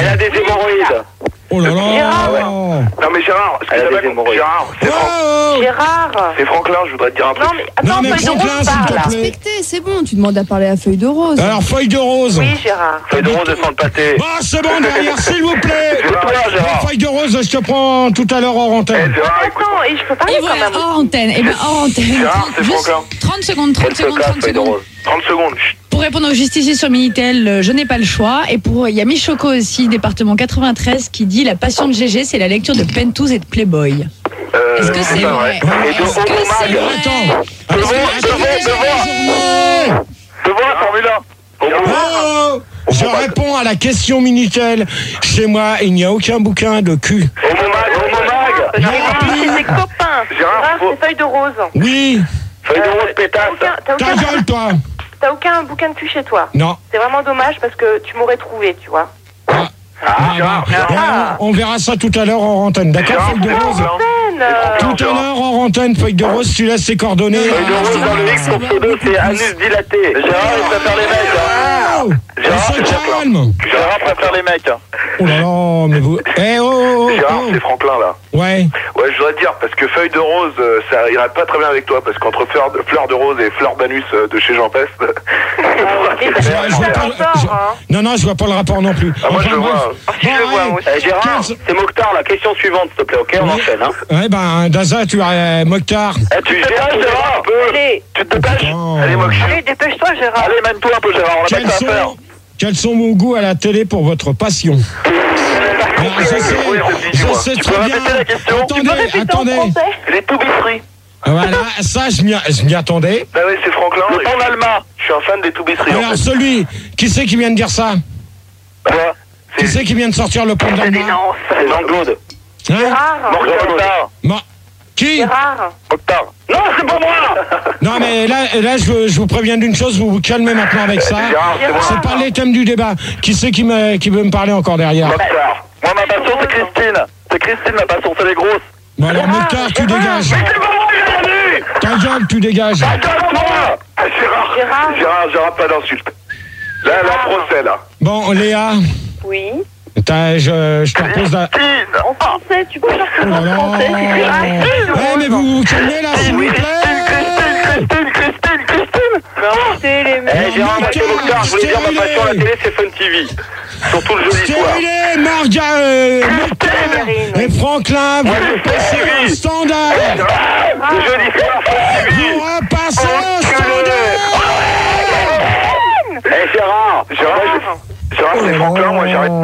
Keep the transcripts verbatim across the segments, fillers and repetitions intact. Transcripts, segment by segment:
Elle a des hémorroïdes. Oh là là. Gérard. Non mais Gérard, excusez-moi, Gérard, c'est Franck. Oh. Gérard. C'est Franklin, je voudrais te dire un truc. Non mais attends, Non, mais feuille de Franklin, rose s'il te parle. plaît. Respectez, c'est bon, tu demandes à parler à Feuille de Rose. Alors, feuille de rose. Oui, Gérard. Feuille de rose de sang de pâté. Ah, c'est bon, derrière, s'il vous plaît. Gérard, Gérard. La feuille de rose, je te prends tout à l'heure en Eh, antenne. Gérard, écoute. Attends, et je peux parler Et quand voilà, même. hors antenne. Et bien, hors antenne. Gérard, c'est Juste Franklin. trente secondes, trente Elle se secondes, casse, trente feuille de secondes. rose. trente secondes. Chut. Pour répondre au justicier sur Minitel, euh, je n'ai pas le choix. Et pour, il y a Michoko aussi, département quatre-vingt-treize, qui dit la passion de G G, c'est la lecture de Penthouse et de Playboy. Euh, Est-ce que c'est pas vrai? Et de Est-ce que c'est Omomag. vrai? Attends. Je vois, je vois, je vois. Je vois la Formule un. Oh, je réponds à la question Minitel. Chez moi, il n'y a aucun bouquin de cul. Omomag, Omomag. J'ai dit c'est tes copains. Gérard, Gérard, faut- c'est feuille de rose. Oui. Feuille de Euh, rose T'as pétasse. aucun, t'as Ta aucun, gueule, toi. t'as aucun bouquin de cul chez toi. Non. C'est vraiment dommage parce que tu m'aurais trouvé, tu vois. Ah, Ah, Gérard, bah, Gérard. on, on verra ça tout à l'heure en antenne. D'accord, Gérard, feuille de c'est rose. Franklin. Peine, euh, Tout à l'heure en antenne, feuille de rose, tu laisses ses coordonnées. Feuille de rose dans le X, son pseudo, c'est anus dilaté. Gérard, il préfère les mecs. hein. Oh, Gérard, on se c'est Franklin. calme. Gérard préfère les mecs. Oh là là, mais vous... Eh oh, oh, oh, Gérard, oh. c'est Franklin, là. Ouais. Ouais, je voudrais te dire, parce que feuille de rose, euh, ça irait pas très bien avec toi, parce qu'entre fleur de, fleur de rose et fleur d'anus euh, de chez Jean Pest. mais t'as Je- pas je vois de pas- rapport, je- hein. Non, non, je vois pas le rapport non plus. Ah, moi, je le Enfin, vois. bref. Ah, si, je le Bon, vois, ouais. moi aussi. Eh, Gérard, quinze- c'est Mokhtar, la question suivante, s'il te plaît, ok, on enchaîne, hein. Ouais, ben, Daza, tu as euh, Mokhtar. Eh, tu gères, Gérard, un peu. Allez, Tu te dépêches. Oh. Allez, Mokhtar. allez, dépêche-toi, Gérard. Allez, mène-toi un peu, Gérard, on a Quels pas que ça à faire. sont, quels sont vos goûts à la télé pour votre passion? Alors, je sais, Oui, je dis-moi. sais Tu très peux bien. répéter la question? Tu peux Attendez, répéter en attendez. français? Les toubisseries. Voilà, ça, je m'y je m'y attendais. Bah oui, c'est Franklin. Le pan d'Alma. Je suis un fan des toubisseries, en Alors, fait. celui, qui c'est qui vient de dire ça? Quoi? Qui c'est qui vient de sortir le pont C'est d'Alma? C'est Jean-Claude. Hein? Gérard. Mokhtar. Bon. Qui? Gérard. Mokhtar. Non, c'est pas moi. Non, mais là, là je, veux- je vous préviens d'une chose, vous vous calmez maintenant avec ça. Gérard, c'est moi. C'est pas les thèmes du débat. Qui c'est qui, me, qui veut me parler encore derrière? Mokhtar. Moi, ma passion, c'est Christine. C'est Christine, ma passion, c'est les grosses. Bon, alors, Gérard, Mokhtar, tu Gérard. dégages. C'est pas moi, Jérémy. Ta gueule, tu dégages. Attends-moi. Ah, Gérard. Gérard. Gérard, Gérard, pas d'insulte. Là, la procès, là. Bon, Léa, Oui. t'as- je, je te repose la... Christine. En français, tu peux faire Oh ça là en là. français. C'est Gérard. Eh, mais vous vous calmez là, s'il vous plaît. Christine, Christine, Christine, Christine. C'est les mecs. Eh, Gérard, moi, c'est Mokhtar. Je voulais dire ma passion à la télé, c'est Fun T V. Surtout le jeudi soir. Stérilé, Marga, euh, Mokhtar et Franklin, vous repassez au standard. Le jeudi soir, Fun T V. Vous repassez au standard. Eh, Gérard. Gérard, je- Gérard, c'est Franklin, moi, j'arrête.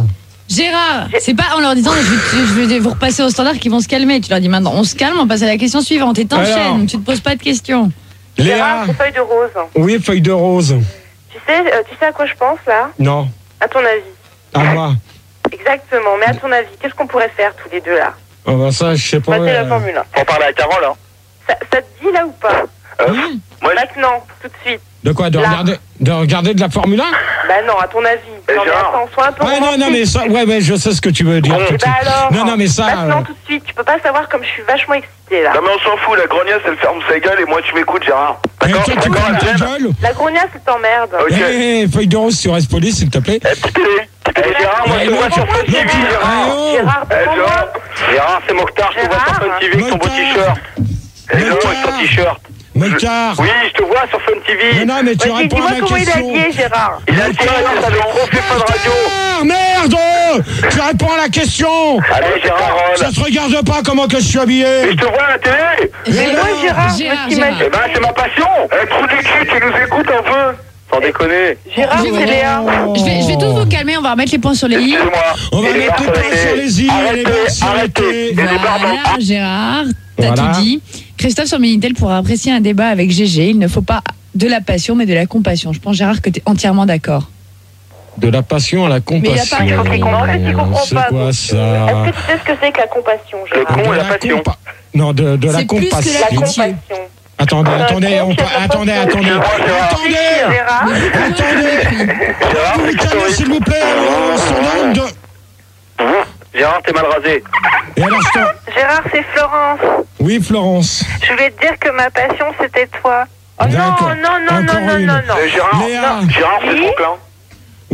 Gérard, c'est pas en leur disant je vais, je vais vous repasser au standard qu'ils vont se calmer. Tu leur dis maintenant on se calme, on passe à la question suivante et Alors. t'enchaînes, tu te poses pas de questions. Léa, Gérard, c'est feuille de rose. oui, feuille de rose. Tu sais, euh, tu sais à quoi je pense là? Non, À ton avis. à moi. Exactement. Mais à ton avis, qu'est-ce qu'on pourrait faire tous les deux là? Oh, bah ça, je sais pas. Passer la euh, Formule un. Faut parler à Carole, hein. Ça, ça te dit là ou pas? oui. Moi, je- Maintenant, tout de suite. De quoi, de Là. regarder, de regarder de la Formule un? Bah non, à ton avis. Eh, Non mais Gérard. attends, sois un peu Ouais, non, non, romantique. mais ça, ouais, ouais, je sais ce que tu veux dire. Bon, tout de Bah suite. alors. Non, non, mais ça. Maintenant, euh, tout de suite. Tu peux pas savoir comme je suis vachement excitée là. Non mais on s'en fout, la grognasse elle ferme sa gueule et moi tu m'écoutes Gérard. eh, D'accord toi, tu D'accord, fermes ta Hélène gueule. La grognasse, c'est t'emmerde. Ok. Eh, eh, feuille de rose sur S-Police, s'il te plaît. Eh, petit télé. Eh, Gérard, moi je te Eh, vois l'autre- sur Fun T V, l'autre, il- Gérard. eh, oh. Gérard, Eh, devant Gérard, moi. Gérard, c'est Mokhtar, je te vois sur Fun T V avec ton beau Mokhtar. t-shirt. Et Gérard, Mokhtar. avec ton t-shirt. Mokhtar. Oui, je te vois sur Fun T V. Mais non, mais tu Vas-y, réponds dis-moi à la comment il a question. lié, Gérard. Il a tiré dans sa profil Fun Radio. Ah, merde. Tu réponds à la question. Allez Gérard, Ça se regarde pas comment que je suis habillé. je te vois à la télé. Mais moi, Gérard, Gérard, je me t'imagine. Eh ben c'est ma passion. Eh, trou du cul, tu nous écoutes un peu. Sans déconner. Gérard, c'est Léa. Je vais, je vais tous vous calmer, on va remettre les points sur les i. Excusez-moi. On va Et les mettre barres les points sur les i et les Arrêtez, barres sur les arrêtez. t. Et les barres dans- Voilà, Gérard, t'as Voilà. tout dit. Christophe sur Minitel pour apprécier un débat avec G G, il ne faut pas de la passion mais de la compassion. Je pense Gérard que tu es entièrement d'accord. De la passion à la compassion. Mais il a pas compris. En fait, il comprend C'est pas. quoi donc, ça? Est-ce que tu sais ce que c'est que la compassion, Le Gérard? con De et la passion. compa- Non, de, de la C'est plus que compassion. la La pitié. compassion. Attendez, Euh, attendez, on compte, pa- il y a attendez, pas de- attendez, attendez, Gérard, attendez, Gérard, vous vous c'est calmez, historique. s'il vous plaît, on s'en donne de... Gérard, t'es mal rasé. Et alors, je t'en- Gérard, c'est Florence. Oui, Florence. Je voulais te dire que ma passion, c'était toi. Oh non, D'accord. non, non, non, Encore non, une. non, non. Euh, Gérard, Léa. non, Gérard, c'est Oui. Franklin. Oui,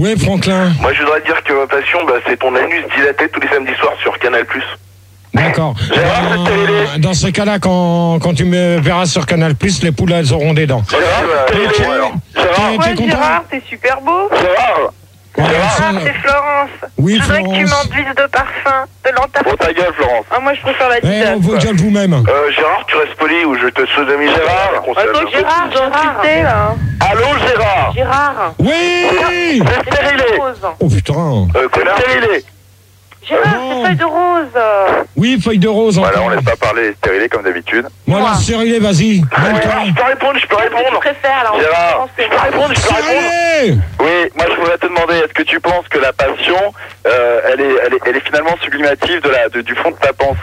Oui, Franklin. Moi, je voudrais dire que ma passion, bah, c'est ton anus dilaté tous les samedis soirs sur Canal plus. D'accord. Gérard, Euh, c'est télé. dans ces cas-là, quand, quand tu me verras sur Canal plus, les poules, elles auront des dents. Gérard, Ok. télé, alors. Gérard, T'es- Ouais, t'es content? Gérard, c'est super beau. Gérard. Ouais, Gérard, ça- c'est Florence. Oui, Je voudrais que tu Florence. m'enduises de parfum, de l'antap. Bon, ta gueule, Florence. Ah, moi, je préfère la Eh, tisane. on vous gueule vous-même. Euh, Gérard, tu restes poli ou je te sodomise. Gérard. Attends, Gérard, Gérard. Là. Allô, Gérard. Gérard. Oui! C'est stérilé. Oh putain. Euh, connard. Stérilé. Gérard, Non. c'est feuille de rose. Oui, feuille de rose encore. Voilà, on laisse pas parler stérilé comme d'habitude. Voilà, stérilé, vas-y. Donne-toi. Je peux répondre, je peux Qu'est-ce que tu répondre. préfères, là? Gérard, je peux répondre, je peux répondre. Stérilé! Oui, moi je voudrais te demander, est-ce que tu penses que la passion, euh, elle, est, elle, est, elle est finalement sublimative de la, de, du fond de ta pensée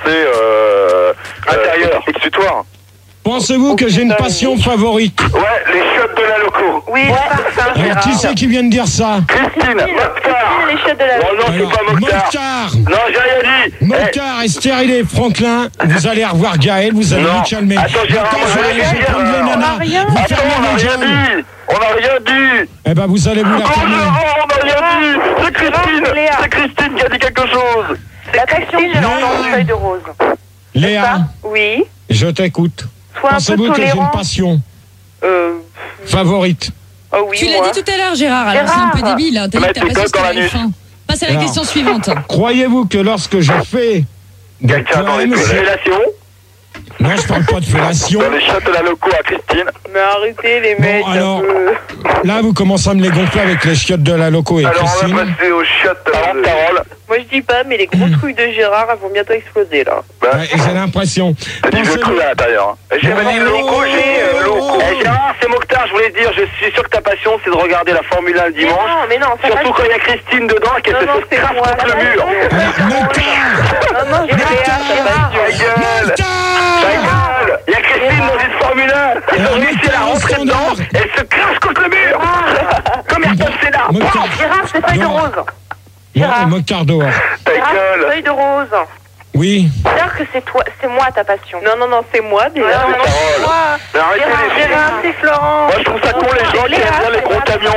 euh, intérieure, euh, exutoire? Pensez-vous que j'ai une passion favorite? Ouais, les chiottes de la loco. Oui, le parfum, Alors, Gérard. qui c'est qui vient de dire ça? Christine, Mokhtar. Christine, les chiottes de la Non, non, c'est Alors, pas Mokhtar. Mokhtar. Non, j'ai rien dit. Mokhtar et stérilé, Franklin, vous allez revoir Gaël, vous allez Non. vous calmer. Attends, Gérard, Attends, moi, je vais j'ai rien je vais dit, prendre les alors. nanas. On a rien. Vous Attends, fermez on n'a vos rien gueules. dit. On n'a rien dit. Eh ben, vous allez vous la Oh, fermer. Gérard, on n'a rien dit. C'est Christine. Gérard, Léa. C'est Christine qui a dit quelque chose. La passion, j'ai Non. entendu feuille de rose. Léa, Oui. je t'écoute. Sois un peu Pensez-vous que j'ai une tolérant. passion Euh. favorite? Oh oui, Tu l'as moi. dit tout à l'heure, Gérard, alors c'est un peu Gérard. débile. Hein. T'as dit que ta Mettre des passion, coques dans c'était la l'anus. F un. Passe à la Alors. question suivante. Croyez-vous que lorsque je fais des Quelqu'un dans les poèmes, c'est- félations, non, je parle pas de fellation. dans les chiottes de la loco à Christine. Mais arrêtez, les Bon, mecs. un alors, peu. là, vous commencez à me les gonfler avec les chiottes de la loco et Alors on Christine. va passer aux chiottes de la Carole. Moi, je dis pas, mais les grosses couilles de Gérard, elles vont bientôt exploser, là. Ouais, j'ai l'impression. T'as dit le Pensez-vous- clou à l'intérieur. J'ai Oh, pas dit le oh, loco, j'ai oh, euh, loco. oh. Eh, Gérard, c'est Mokhtar, je voulais te dire, je suis sûr que ta passion c'est de regarder la Formule un le Mais dimanche. non, mais non, ça Surtout va. quand il y a Christine dedans et qu'elle Non, non, se c'est crache moi. contre le mur. Eh, Mokhtar! Non, non, j'ai Mokhtar. Léa, ça va Ta être dur. gueule Ta Mokhtar! gueule Il y a Christine dans une Formule un. Ils ont Euh, réussi à la Mokhtar, rentrer dedans. standard. Elle se crache contre le mur. Comme Ayrton Senna. Mokhtar. Gérard, c'est feuille de Non. rose. Non, Gérard. Mokhtar dehors. Ta Gérard, gueule. feuille de rose. Oui. J'espère que c'est toi, c'est moi ta passion. Non, non, non, c'est moi déjà. Ouais, non, c'est non, Carole. c'est moi. Mais arrêtez Gérard, les filles. Gérard, c'est Florent. Moi je trouve ça con les gens qui aiment bien les gros camions.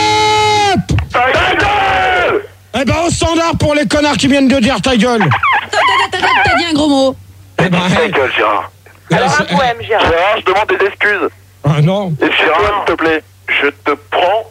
Stop! Ta gueule Eh ben, au standard pour les connards qui viennent de dire ta gueule. Attends, attends, attends, t'as dit un gros mot. Eh ben, Ta hey. gueule, Gérard. Alors, Eh, un poème, Gérard. Gérard, je demande des excuses. Ah non. Et Gérard, s'il te plaît, je te prends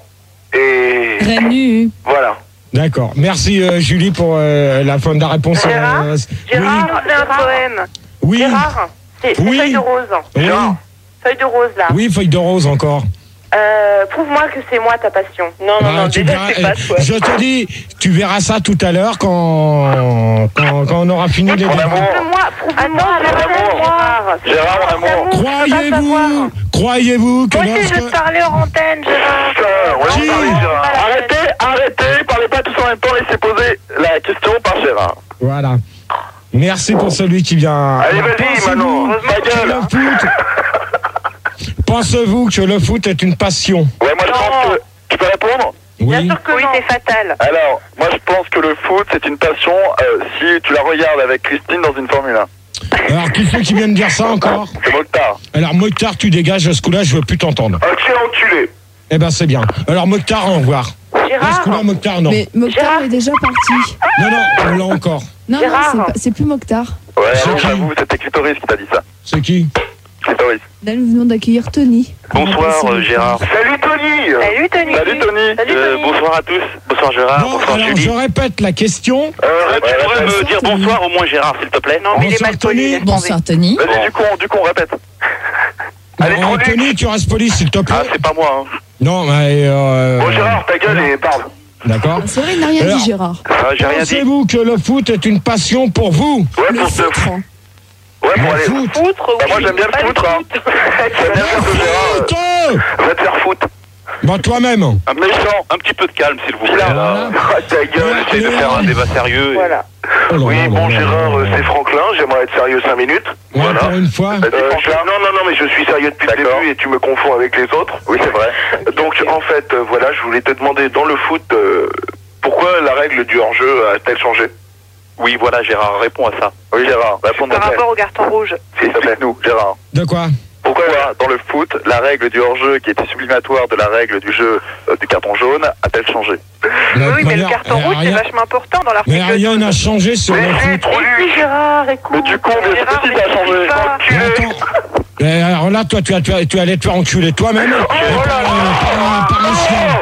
et Reine nue. voilà. D'accord. Merci euh, Julie pour euh, la fin de la réponse. Gérard, euh, Gérard, c'est un poème. Oui. Gérard, c'est c'est Oui. feuille de rose. Oui. Gérard. Feuille de rose, là. Oui, feuille de rose encore. Euh, prouve-moi que c'est moi ta passion. Non, non, Ah, non, tu déjà, verras- c'est pas toi. je te dis, tu verras ça tout à l'heure quand, quand, quand on aura fini les Mon débats. amour. Prouve-moi, prouve-moi, Gérard. Gérard, mon amour. Croyez-vous, croyez-vous que Moi aussi, je veux lorsque... te parler en antenne, Gérard. Putain, ouais, Qui parlez, Gérard. Arrêtez, arrêtez, parlez pas tous en même temps, laissez poser la question par Gérard. Voilà. Merci pour celui qui vient. Allez, vas-y, Pensez-vous Manon, ta que gueule. le foot- Pensez-vous que le foot est une passion? Ouais, moi je Non. pense que... Tu peux répondre? Bien Oui. sûr que oui, c'est fatal. Alors, moi je pense que le foot c'est une passion euh, si tu la regardes avec Christine dans une Formule un. Alors, qui c'est qui vient de dire ça encore? C'est Mokhtar. Alors, Mokhtar, tu dégages, ce coup-là, je veux plus t'entendre. Ah, tu es enculé. Eh ben, c'est bien. Alors, Mokhtar, au revoir. Ce Gérard, coup-là, Mokhtar, non. Mais Mokhtar Gérard. est déjà parti. Non, non, on l'a encore. Non, non, Gérard. c'est pas- c'est plus Mokhtar. Ouais, C'est alors qui j'avoue, c'était Clitoris qui t'a dit ça. C'est qui? Clitoris. Là, nous venons d'accueillir Tony. Bonsoir euh, Gérard. Salut Tony. Salut Tony. Salut Tony. Salut Euh, Tony. bonsoir à tous. Bonsoir Gérard. Bon, bonsoir alors, Julie. je répète la question. Euh, Euh, tu ouais, pourrais ouais, me bonsoir, dire Tony. bonsoir au moins Gérard s'il te plaît. Non, mais il est Bonsoir, mal poli. Tony. laisse tomber. Bonsoir, Tony. Vas-y, du coup, on- du coup, on répète. Allez, Non, trop Tony, tu restes poli, s'il te plaît. Ah c'est pas moi hein. Non, mais... Euh, Bon, Gérard, ta gueule et parle. D'accord. C'est vrai, il n'a rien Alors, dit, Gérard. Ah, j'ai rien dit. Pensez-vous que le foot est une passion pour vous? Ouais, Le pour te... foutre. hein. Ouais, pour Le aller... foot. Foutre, Bah, oui, moi, j'aime bien pas le foutre, hein. J'aime bien faire ce Gérard. Foot euh, Va te faire foutre. Bah, toi-même. Un méchant, un petit peu de calme s'il vous plaît. Là. là. Ah, ta gueule. J'essaie de faire un débat sérieux. et- Voilà. Oh là Oui, là bon, là là Gérard, là euh, là. c'est Franklin. J'aimerais être sérieux cinq minutes. Ouais, Voilà. encore une fois. Euh, je- Non, non, non, mais je suis sérieux depuis le D'accord. début et tu me confonds avec les autres. Oui, c'est vrai. Donc, en fait, euh, voilà, je voulais te demander, dans le foot, euh, pourquoi la règle du hors-jeu a-t-elle changé? Oui voilà Gérard, réponds à ça. Oui, Gérard, réponds Par rapport au carton rouge. Explique-nous, Gérard. De quoi? Pourquoi, dans le foot, la règle du hors-jeu qui était sublimatoire de la règle du jeu euh, du carton jaune a-t-elle changé? La Oui, mais le première- carton eh, rouge, c'est rien- vachement important dans Mais l'article. rien n'a changé sur le foot. trop Oui, Gérard, écoute. Mais du coup, mais Gérard, c'est mais petit, ça a changé. t'expliques pas. Mais attends. Eh, alors là, toi, tu, as- tu, as- tu allais te faire enculer toi-même. Oh Et par- par- par un chien.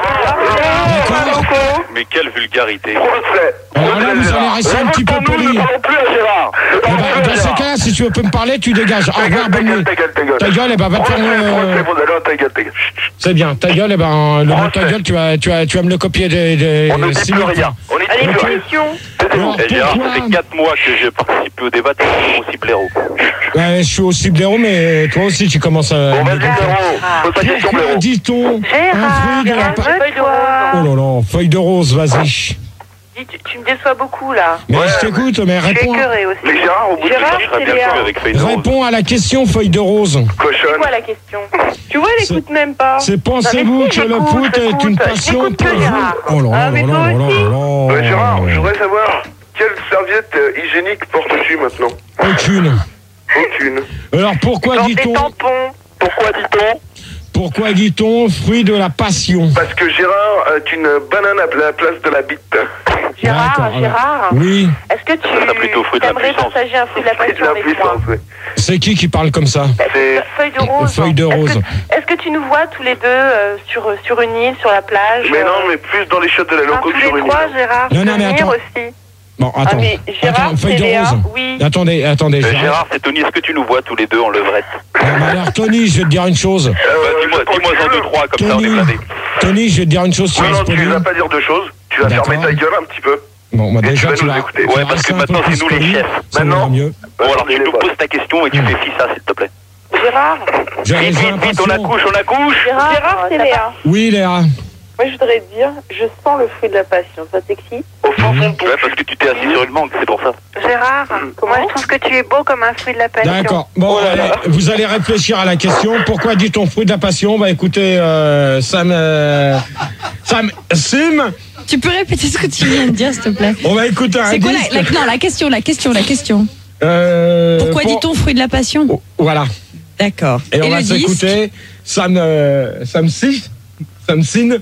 D'accord. Mais quelle vulgarité. Alors là, vous allez rester un petit peu poli. Ne parlons plus à Gérard. Ne Eh parlons ben, plus à dans ces Gérard. cas-là, si tu veux me parler, tu dégages. Au Ta revoir, gueule, ta bonne gueule, nuit. ta gueule, ta gueule. Ta gueule, eh ben, va te faire. Refais, euh, refais, alors, ta gueule, ta gueule. C'est bien, ta gueule, eh ben, le mot ta gueule, tu vas, tu vas, tu vas me le copier des. des On ne dit six plus minutes. rien. On ne dit Allez, plus rien. question. Alors, Eh, Gérard, pourquoi ça fait quatre mois que j'ai participé au débat, t'es toujours aussi blaireau. Ouais, je suis aussi blaireau, mais toi aussi, tu commences à. Bon, vas-y, Blaireau. Pose ta question, Pourquoi Blaireau. dit-on un Gérard, fruit de la Gérard, pa- feuille de Oh rose. là là, feuille de rose, vas-y. Dis, tu, tu me déçois beaucoup, là. Mais Ouais, je t'écoute, mais Je suis réponds. écœurée aussi. Mais Gérard, au bout de Gérard, ça, Je serais c'est bien Léa. sûr avec feuille de rose. Réponds à la question feuille de rose. C'est cochonne. quoi la question? Tu vois, elle C'est- écoute même pas. C'est Non, pensez-vous mais si, que le j'écoute, foot est j'écoute. une passion J'écoute pour que vous? Gérard. Oh là Ah, là mais là toi là là aussi. là là. Ouais, Gérard, je voudrais savoir quelle serviette euh, hygiénique portes-tu maintenant? Aucune. Aucune. Alors pourquoi Dans tes dit-on tampons. Pourquoi dit-on? Pourquoi dit-on fruit de la passion? Parce que Gérard est une banane à la place de la bite. Gérard, D'accord, alors. Gérard, Oui, est-ce que tu Ça, plutôt fruit de la aimerais puissance. partager un fruit de la C'est de passion la avec moi? puissance, oui. c'est qui qui parle comme ça? C'est- Feuille de rose. Feuille de Est-ce que- rose. Est-ce que tu nous vois tous les deux euh, sur, sur une île, sur la plage? Mais euh, non, mais plus dans les chiottes de la enfin, loco que tous sur les une trois, île. Gérard. Non, je non, peux mais venir attends. aussi. Bon, Ah, attends. mais Gérard, Attends, feuille c'est de Léa. rose. Oui. Attendez, attendez. Euh, Gérard. Gérard, c'est Tony, est-ce que tu nous vois tous les deux en levrette? Non, mais alors, Tony, je vais te dire une chose. Euh, Bah, dis-moi, je crois dis-moi que en tu deux, veux. trois, comme ça on est Tony, blindés. Tony, je vais te dire une chose. tu Non, restes non, tu poli. vas pas dire deux choses. Tu vas D'accord. fermer ta gueule un petit peu. Bon, bah Et déjà, tu vas tu nous vas. écouter. tu Ouais, vas parce que rester un peu maintenant, plus c'est nous les poli, chefs. ça Maintenant. ira mieux. Bon, alors tu il est nous pas. poses ta question et tu fais fi ça, s'il te plaît. Gérard, J'ai Vite, j'ai vite, vite, on l'impression. accouche, on accouche. Gérard, Gérard c'est Léa. Oui, Léa. Moi, je voudrais te dire, je sens le fruit de la passion. Ça t'excite? Au fond fond de ton Ouais, parce que tu t'es assis sur une mangue, c'est pour ça. Gérard, moi, je trouve que tu es beau comme un fruit de la passion. D'accord. Bon, allez, vous allez réfléchir à la question. Pourquoi dit-on fruit de la passion? Bah écoutez, euh, Sam, euh, Sam, Sim, Tu peux répéter ce que tu viens de dire, s'il te plaît? on va écouter un C'est quoi disque. la, la- non, la question, la question, la question. Euh, Pourquoi pour- dit-on fruit de la passion? Oh, voilà. D'accord. Et, on le va disque s'écouter Sam, euh, Sam Sin, Sam Sin,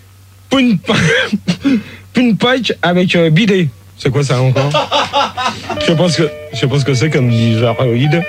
Pun Pun Pike avec euh, bidet. C'est quoi ça encore? Je sais pas ce que, je sais pas ce que c'est comme bizarroïde.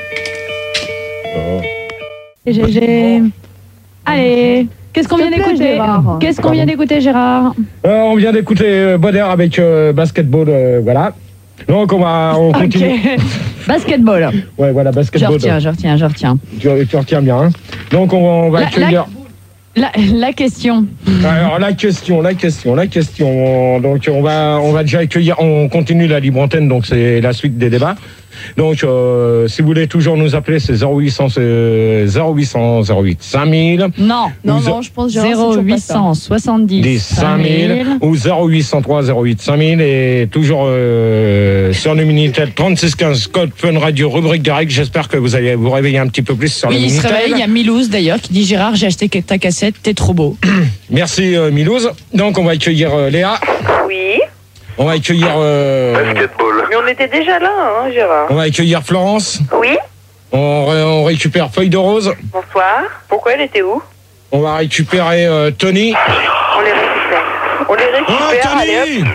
Oh. G G. Allez, qu'est-ce qu'on S'il vient te plaît, d'écouter? Gérard. Qu'est-ce qu'on vient d'écouter, Gérard? Euh, on vient d'écouter euh, Bonner avec euh, basketball, euh, voilà. Donc on va, on continue. Ok. Basketball. Ouais, voilà, Je basketball. retiens, je retiens, je retiens. Tu, tu retiens bien. Hein. Donc on, on va La- accueillir. La, la question. Alors la question, la question, la question. Donc on va, on va déjà accueillir. On continue la libre antenne, donc c'est la suite des débats. Donc euh, si vous voulez toujours nous appeler, c'est zéro huit cent zéro huit cent zéro huit cinq mille. Non. Non, Vous- non, je pense Gérard, c'est zéro toujours pas huit ça. cent soixante-dix Des cinq mille ou zéro huit cent trois zéro huit cinq mille et toujours euh, sur le Minitel trente-six quinze code Fun Radio rubrique des règles. J'espère que vous allez vous réveiller un petit peu plus sur Oui, le il se Minitel. réveille. Il y a Milouz d'ailleurs qui dit Gérard, j'ai acheté ta cassette, t'es trop beau. Merci euh, Milouz. Donc on va accueillir euh, Léa. Oui. On va accueillir euh, basketball. Mais on était déjà là, hein, Gérard. on va accueillir Florence. Oui. On, ré- on récupère Feuille de Rose. Bonsoir. Pourquoi elle était où? On va récupérer euh, Tony. On les récupère. On les Oh récupère, allez hop. Tony.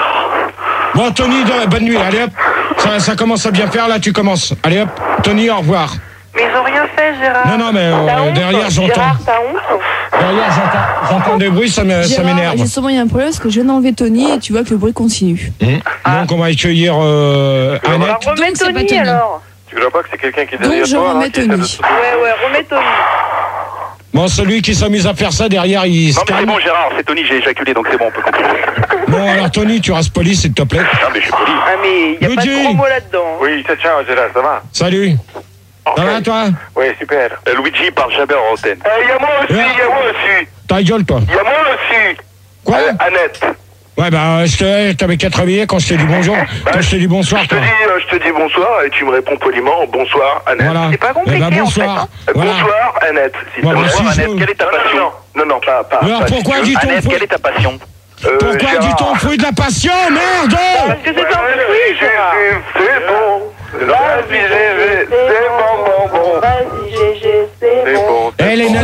Bon Tony, de- bonne nuit. Allez hop. Ça, ça commence à bien faire là. Tu commences. Allez hop. Tony, au revoir. Mais ils ont rien fait, Gérard. Non non mais euh, T'as honte derrière j'entends. Gérard, t'as honte? Derrière j'entends. J'entends des bruits. Ça me- ça Gérard, m'énerve. justement, il y a un problème parce que je viens d'enlever Tony et tu vois que le bruit continue. Donc on va accueillir euh, Ah, Annette. Alors remets Donc, c'est pas Tony, Tony. alors. Tu vois pas que c'est quelqu'un qui est Donc, derrière je toi, remets là, qui essaie de Tony. se- Ouais, ouais, remets Tony. Bon celui qui s'amuse à faire ça derrière il se Non mais c'est calme. bon Gérard, c'est Tony, j'ai éjaculé donc c'est bon, on peut continuer. Bon alors Tony tu restes poli s'il te plaît. Ah mais je suis poli. Ah, mais il n'y a pas de Luigi. gros mots là-dedans. Oui, ça tient, Gérard, ça va? Salut. Ça va toi? Oui, super. Euh, Luigi parle jamais en antenne. Il y a moi aussi, il y a moi aussi. Ta gueule toi. Il y a moi aussi. Quoi? Euh, Annette. Ouais bah je te- t'avais qu'à te réveiller quand je t'ai dit bonjour. Quand je t'ai dit bonsoir Je te toi. dis, euh, je te dis bonsoir et tu me réponds poliment bonsoir, Annette. Voilà. C'est pas compliqué, Eh ben, en bonsoir. Euh, Voilà. Bonsoir, Annette. s'il Bon, te plaît. merci, Bonsoir je- Annette, quelle est ta Non, non, passion? non, non, non, pas, pas. Alors pas si pourquoi tu veux. dit-on Annette, fruit quelle est ta passion? Euh, Pourquoi Gérard. dit-on fruit de la passion? Merde! Parce que c'est Ouais, un ouais, fruit, Gérard. Jésus, c'est bon. Vas-y, Jésus, c'est bon, bon, bon. Vas-y, G G, c'est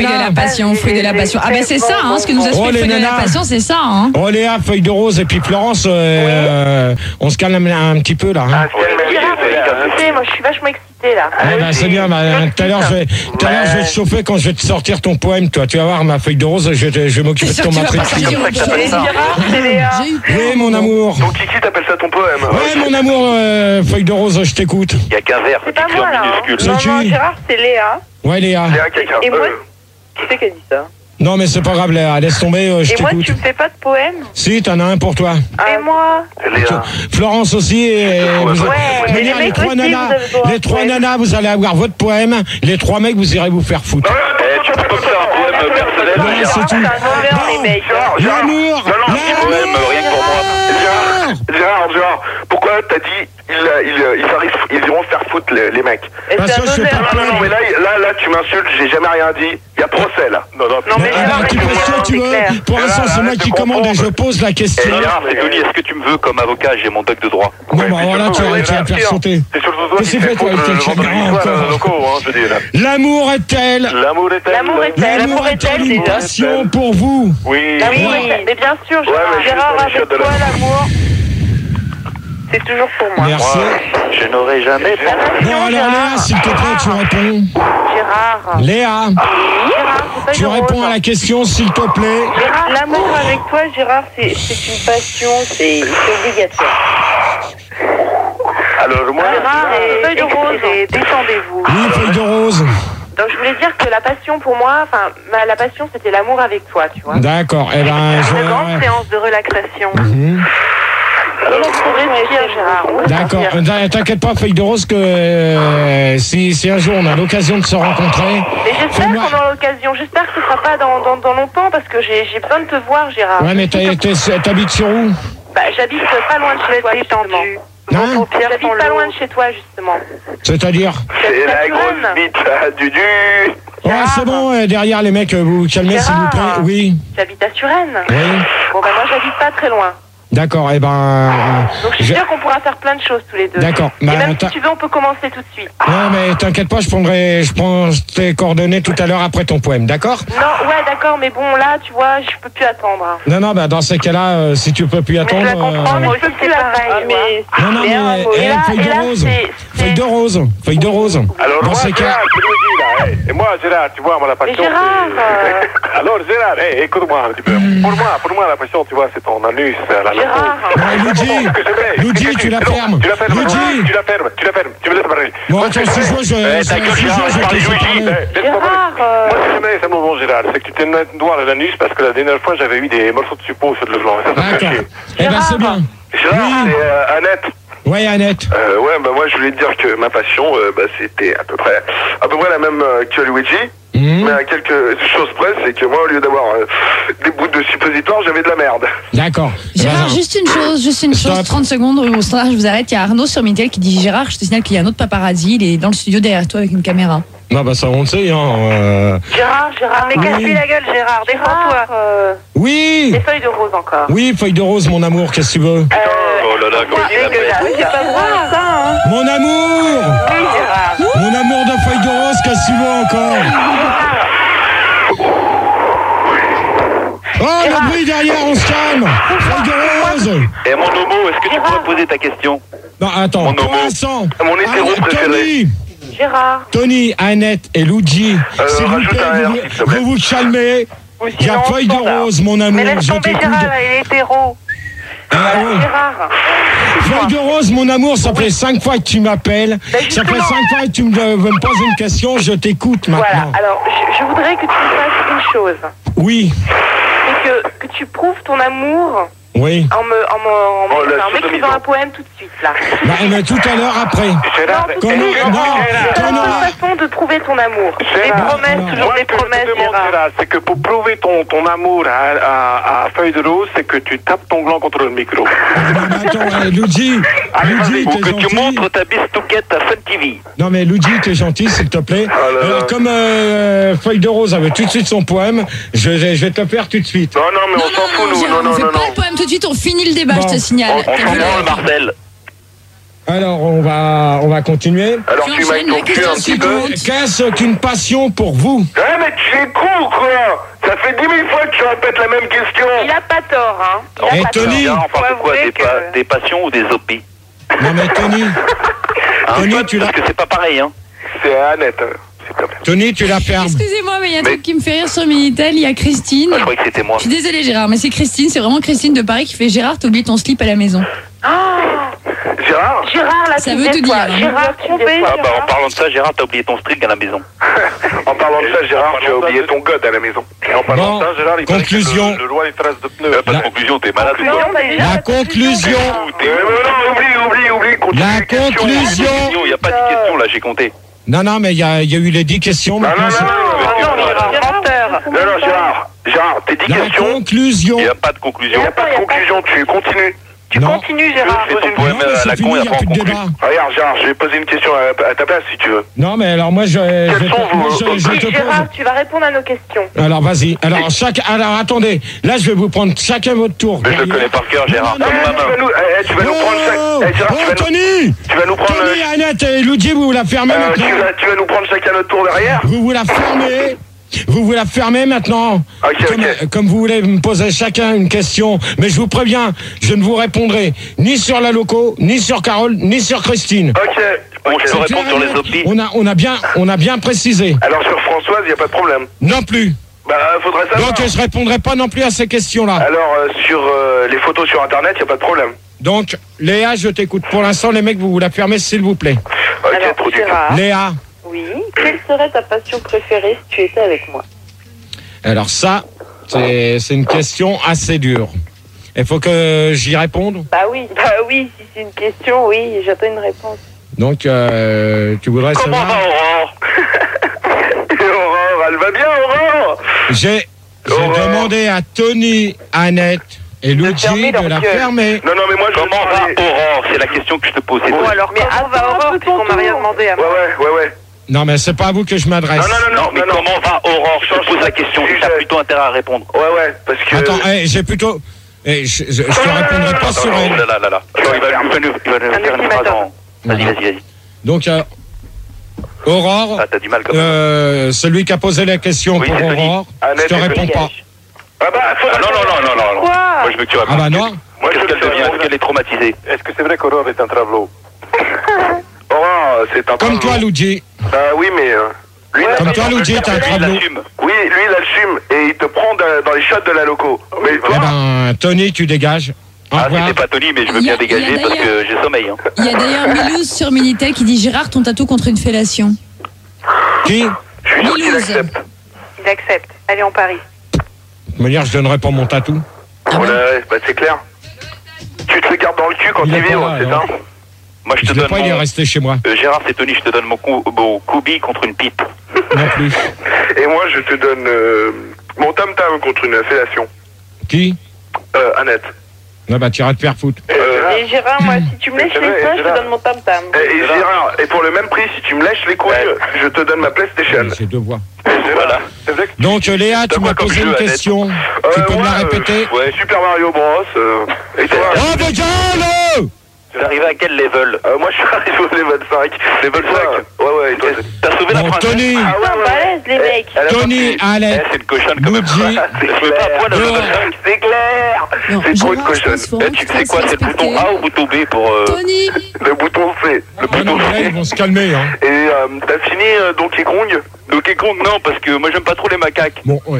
Fruit de la passion, fruit de la passion. Ah ben c'est ça, hein, ce que nous a Oh, fait les fruit de la nanas. passion, c'est ça. Hein. Oh Léa, feuille de rose et puis Florence, euh, on se calme un, un petit peu là. Hein. Gérard, je vais excitée, moi je suis vachement excitée là. Ah bah, c'est bien, bah, tout à l'heure je vais, tout à l'heure je vais te chauffer quand je vais te sortir ton poème, toi. Tu vas voir ma feuille de rose, je, vais- je vais m'occuper de C'est ton sûr que tu vas pas matricule. sortir au pied. Gérard, c'est Léa. J'ai eu Oui, mon amour. Donc Kiki t'appelles ça ton poème. Ouais, mon amour, euh, feuille de rose, je t'écoute. Il y a qu'un verre, C'est pas écrit moi en là. Hein. minuscule. Non, C'est non, qui Gérard, c'est Léa. Ouais, Léa. Léa, quelqu'un. Et moi, Euh, qui c'est qui a dit ça? Non, mais c'est pas grave, Léa, laisse tomber, euh, je Et moi, t'écoute. tu me fais pas de poème? Si, t'en as un pour toi. Et moi? Léa. Florence aussi, et vous, Ouais, je veux et dire, les les mecs trois aussi, nanas, vous avez droit les à trois poème. nanas, vous allez avoir votre poème. Les trois mecs, vous irez vous faire foutre. Eh, tu peux pas me faire un poème personnel, Non, Gérard. c'est tout. C'est un honneur, les mecs. Gérard, Gérard. L'amour, Non, non, Un poème, rien que pour moi. Gérard, Gérard, Gérard, pourquoi t'as dit ils, ils, ils, arrivent, ils iront se faire foutre les, les mecs? Et Parce c'est que je un fais pas honneur. de Non, non, mais là, là, là tu m'insultes, j'ai jamais rien dit. Il y a procès là. Non, non, Non, mais Ah Gérard, bah, tu mais fais ce que c'est tu veux. clair. Pour l'instant, c'est moi qui commande et je pose la Eh, question. Gérard, c'est Tony, est-ce que tu me veux comme avocat? J'ai mon doc de droit. Bon, bah voilà, tu vas tu vas te faire sauter. C'est surtout toi Qu'est-ce qui que fais tu fais, toi, foutre avec le tes vendredi caméras soir encore à locaux, hein, je dis là. L'amour est-elle L'amour est elle. L'amour est elle. L'amour L'amour est est-elle elle, une déjà. passion pour vous? Oui. L'amour est elle. Mais bien sûr, Gérard, mais je suis Gérard, dans les chiottes avec de toi, l'amour. l'amour, c'est toujours pour moi. Merci. Je n'aurais jamais La Bon, passion, alors Léa, Gérard. s'il te plaît, tu réponds. Gérard. Léa, Gérard, c'est pas tu une réponds rose. à la question, s'il te plaît. Gérard, l'amour avec toi, Gérard, c'est c'est une passion, c'est c'est obligatoire. Alors moi, Gérard, et feuille de rose, et détendez-vous. Oui, feuille de rose. Donc je voulais dire que la passion pour moi, enfin, ma- la passion c'était l'amour avec toi, tu vois. D'accord, eh ben, je Une grande vais... séance de relaxation. Mhm. Respire, Gérard. on D'accord, respire. euh, t'inquiète pas, feuille de rose, que euh, si, si un jour on a l'occasion de se rencontrer, Mais j'espère fais-moi- qu'on aura l'occasion. J'espère que ce sera pas dans, dans, dans longtemps parce que j'ai j'ai besoin de te voir, Gérard. Ouais, mais t'as- t'es- t'habites sur où? Bah, j'habite pas loin de chez toi, justement. Hein? J'habite pas loin de chez toi, justement. C'est-à-dire? c'est la Saturne. grosse bite à Dudu. Ouais, c'est bon, euh, derrière les mecs, euh, vous vous calmez s'il vous plaît. Gérard. Oui, J'habite à Suresnes. oui. Bon, bah, moi, j'habite pas très loin. D'accord, eh ben... euh, Donc, je suis je- sûre qu'on pourra faire plein de choses tous les deux. D'accord, Et bah, même t'as- si tu veux, on peut commencer tout de suite. Non, mais t'inquiète pas, je prendrai, je prends tes coordonnées tout à l'heure après ton poème, d'accord? Non, ouais, d'accord, mais bon, là, tu vois, je peux plus attendre. Non, non, bah dans ces cas-là, euh, si tu peux plus Mais je attendre... la comprends, euh, mais je peux plus pareil, mais... Non, non, mais, un mot. eh, Et là- feuille et de là, rose, c'est- c'est- feuille de rose, feuille de rose. Alors Dans moi, ces cas... Gérard, tu me dis là. hey, Et moi, Gérard, tu vois, moi la Mais passion. Gérard, c'est- euh, Alors Gérard, hey, écoute-moi un petit peu. Pour moi, pour moi, la passion, tu vois, c'est ton anus, la Gérard. Ouais, Luigi, Luigi, tu la fermes. Tu la fermes. Luigi. Tu la fermes. Tu la fermes. Tu me laisses parler. Bon, Moi, attends, ce que si je je vois, je... Eh, si ta gueule, je Gérard, vois, je je te parle laisse Luigi. parler. Hey, laisse-moi parler. Gérard, euh, Moi, ce que j'aimais, c'est mon bon Gérard, c'est que tu te mets une doigt à l'anus parce que la dernière fois, j'avais eu des morceaux de suppos sur le blanc. Et ça, ça me fait D'accord. chier. Eh ben, c'est bien. Gérard, Oui. c'est euh, Annette. Ouais, Annette. Euh, ouais, bah moi je voulais te dire que ma passion, euh, bah, c'était à peu près, à peu près la même euh, que Luigi, Mhm. mais à quelque chose près, c'est que moi au lieu d'avoir euh, des bouts de suppositoire, j'avais de la merde. D'accord. Gérard, Vas-y. juste une chose, juste une Stop. chose, trente secondes, au standard, je vous arrête. Il y a Arnaud sur Minitel qui dit Gérard, je te signale qu'il y a un autre paparazzi, il est dans le studio derrière toi avec une caméra. Non, bah ça, on le sait, hein. euh, Gérard, Gérard, mais Oui. casse-lui la gueule, Gérard, défends-toi. Euh, Oui. les feuilles de rose encore. Oui, feuille de rose, mon amour, qu'est-ce que tu veux? Euh, Oh là là, comment il dégueulasse. l'appelle. C'est pas grave, ça, hein. Mon amour. Oui, Gérard. Mon amour de feuille de rose, qu'est-ce que tu veux encore? Oh, le bruit derrière, on se calme. Feuille de rose. Eh mon homo, est-ce que tu pourrais poser ta question? Non, attends, Mon pour homo. l'instant. Mon hétéro Allez, préféré. Tony, Gérard. Tony, Annette et Luigi, Euh, s'il vous rajoute plaît, un R, vous, s'il te plaît. vous vous calmez. Ou Il y a sinon, feuille de standard. rose, mon Mais amour, laisse je tomber t'écoute. Gérard, il est hétéro. Ah, ouais. Gérard. Feuille de rose, mon amour, ça fait cinq fois que tu m'appelles. Ben, Ça fait justement. cinq fois que tu me, veux me poses une question, je t'écoute Voilà, maintenant. alors je, je voudrais que tu fasses une chose. Oui, C'est que, que tu prouves ton amour oui. en me, en me, en me- Oh, la enfin, en m'écrivant sodomisation. un poème tout de suite, là. Bah, mais tout à l'heure après. Gérard, Non, tout Quand de on- suite. non, C'est quand la on seule a- façon de prouver ton amour. Des Gérard, promesses, non. toujours moi, des ce que je te promesses, demande, Gérard. Gérard, c'est que pour prouver ton, ton amour à, à, à feuille de rose, c'est que tu tapes ton gland contre le micro. Ah, mais attends, eh, Luigi, Allez, vas-y, Luigi, Ou t'es que tu gentil. montres ta bistouquette à Fun T V. Non mais Luigi, t'es gentil, s'il te plaît. Ah là là. Alors comme euh, Feuille de Rose avait tout de suite son poème, je, je, je vais te le faire tout de suite. Non, non, mais on s'en fout, nous. Gérard, Non, on non, fait non, pas non. le poème tout de suite, on finit le débat, Bon. je te signale. On T'as s'en vu branle, le- Marcel. Alors, on va, on va continuer. Alors Tu tu m'as enchaînes la ton cul un question petit peu. suivante. Qu'est-ce qu'une passion pour vous? Eh mais tu es con ou quoi? Ça fait dix mille fois que tu répètes la même question. Il a pas tort, hein. Il a Et pas Tony tort. On parle de Faut quoi avouer des, que- pa- des passions ou des O P? Non mais Tony, Hein, Tony, toi, tu l'as- parce que c'est pas pareil, hein. C'est Annette. hein. C'est comme ça. Tony, tu la fermes. Excusez-moi, mais il y a un Mais- truc qui me fait rire sur Minitel. Il y a Christine. Ah, je croyais que c'était moi. Je suis désolée, Gérard, mais c'est Christine. C'est vraiment Christine de Paris qui fait Gérard, t'as oublié ton slip à la maison. Gérard. Gérard, là, Ça tu veut dis tout quoi? dire, hein. Gérard, trompé, Ah bah en Gérard. parlant de ça, Gérard, t'as oublié ton string à la maison. En parlant de ça, Gérard, tu as oublié ton god à la maison. Et en parlant de ça, Gérard, il paraît que Conclusion. le- Le, loin les traces de pneus. Pas de La- conclusion, t'es malade ou Non, quoi? t'as déjà La la conclusion. T'es Euh, non, oublie, oublie, oublie. Continue La les questions. conclusion. Il n'y a pas de question là, j'ai compté. Non, non, mais il y a, il y a eu les dix questions. Non, non, Maintenant, non, c'est- non, Non, Gérard, menteur. non, non, Gérard. Gérard, tes dix La questions. conclusion. Il n'y a pas de Il conclusion. n'y a pas de conclusion, tu continues. Tu Non. continues, Gérard. Fais ton Non, poème mais à c'est la fini, con, il il n'y n'y a a plus pas de en conclu. débat. Regarde, Gérard, je vais poser une question à, à ta place si tu veux. Non, mais alors moi, je, je, Quels te- sont vos- moi, je- je Oui, te Gérard, pose. tu vas répondre à nos questions. Alors, vas-y. Alors, chaque, alors, attendez. Là, je vais vous prendre chacun votre tour. Mais je le connais par cœur, Gérard. Non, Comme non, ma Eh, tu main. vas nous, eh, tu vas nous prendre chaque. Oh, eh, Gérard, tu oh, vas nous, Tony tu vas nous prendre. Tony, euh, Annette et Luigi, vous la fermez euh, tu, maintenant. vas, tu vas nous prendre chacun notre tour derrière. Vous vous la fermez. Vous vous la fermez maintenant. Ok, comme, ok. comme vous voulez me poser chacun une question. Mais je vous préviens, je ne vous répondrai ni sur la loco, ni sur Carole, ni sur Christine. Ok. Bon, ok. je peux répondre sur les O P. On a, on a bien, on a bien précisé. Alors sur Françoise, il n'y a pas de problème. Non plus. Bah, faudrait savoir. Donc je répondrai pas non plus à ces questions-là. Alors euh, sur euh, les photos sur internet, il n'y a pas de problème. Donc Léa, je t'écoute. Pour l'instant, les mecs, vous vous la fermez, s'il vous plaît. Ok, Alors, trop du cul. Gérard, Léa. oui. Quelle serait ta passion préférée si tu étais avec moi? Alors ça, c'est c'est une question assez dure. Il faut que j'y réponde. Bah oui, bah oui, si c'est une question, oui, j'attends une réponse. Donc euh, tu voudrais Comment savoir. va Aurore? Aurore, elle va bien, Aurore. J'ai j'ai Aurore. demandé à Tony, Annette et Luigi fermer de leur la gueule. fermer. Non, non, mais moi je veux Comment va parler- Aurore? C'est la question que je te pose. c'est Bon, tout. alors, mais comment va attends un Aurore, peu puisqu'on ton m'a rien tour. demandé à Ouais, ouais, ouais, ouais. Non, mais c'est pas à vous que je m'adresse. Non, non, non, Non, mais non, non. comment va Aurore? Je te pose la question, Sujet. tu as plutôt intérêt à répondre. Ouais, ouais, parce que. Attends, eh, j'ai plutôt. eh, je, je, je te répondrai pas sur Oh elle. là là là là. Attends, il va il va nous il va nous Un faire une phrase ultimatum. en... Vas-y, vas-y, vas-y. Donc, euh, Aurore, Ah, t'as du mal quand même. euh, celui qui a posé la question Oui, pour c'est Tony. Aurore, Annette je te et réponds Tony. pas. Ah bah, faut Ah, non, non, non, non, non, non. Quoi? Moi, je veux que tu Ah répondes. bah non. Moi, Qu'est-ce je qu'elle veux devient? Est-ce qu'elle est traumatisée? Est-ce que c'est vrai qu'Aurore est un travelot? Aurore, c'est un Comme travelot. toi, Luigi. Bah oui, mais. euh, lui, il a Comme pas- toi, Luigi, t'es un Il travelot. l'assume. Oui, lui, il assume et il te prend de- dans les shots de la loco. Mais Eh toi, ben, Tony, tu dégages. Au Ah, revoir. c'était pas Tony, mais je veux Il y a- bien il y a dégager parce d'ailleurs- que j'ai sommeil. Hein. Il y a d'ailleurs Milouz sur Minitel qui dit Gérard, ton tatou contre une fellation. Qui? je suis sûr qu'il Milouz. accepte. Il accepte. Allez, on parie. De toute manière, je donnerai pas mon tatou. Ah Voilà, bon ouais, bah, c'est clair. Tu te le gardes dans le cul quand Il tu est pas vibres, là, c'est ça? alors. Moi, je Je te l'ai donne pas, il est mon... resté chez moi. Euh, Gérard, c'est Tony, je te donne mon, cou... mon Kubi contre une pipe. Non plus. Et moi, je te donne euh, mon tam-tam contre une fellation. Qui? Euh, Annette. Ah bah, tu iras te faire foutre. Euh, Et Gérard, moi, si tu me lèches C'est les vrai, seins, je te Gérard. donne mon tam-tam. et, et Gérard, et pour le même prix, si tu me lèches les couilles, Ouais. je te donne ma PlayStation. J'ai deux voix. Voilà. C'est vrai que Donc, euh, Léa, T'as tu quoi m'as comme posé jeu, une Annette question. Euh, Tu peux me ouais, la euh, répéter? Ouais, Super Mario Bros. euh, et toi? Oh, mais gueule! Tu es arrivé à quel level? Euh, Moi, je suis arrivé au level cinq. Level Ouais, cinq? Ouais, ouais, et toi? T'as sauvé la Bon, princesse? Tony, Ah ouais, Putain, ouais, balèze, les ouais. mecs. Elle a pas Tony, pris. Eh, Annette, c'est une cochonne quand même. Luigi. Je me pas à poil le Dehors. level cinq. C'est clair. Non, C'est trop une Gérard, je cochonne. pense qu'il faut Eh, vraiment tu que sais tu quoi, fasses c'est le bouton respecter. A ou le bouton B pour... euh, Tony, Le bouton C. Le Ah bouton non, là, C. ils vont se calmer, hein. Et euh, t'as fini euh, Donkey Kong? Donkey Kong, non, parce que moi j'aime pas trop les macaques. Bon, ouais.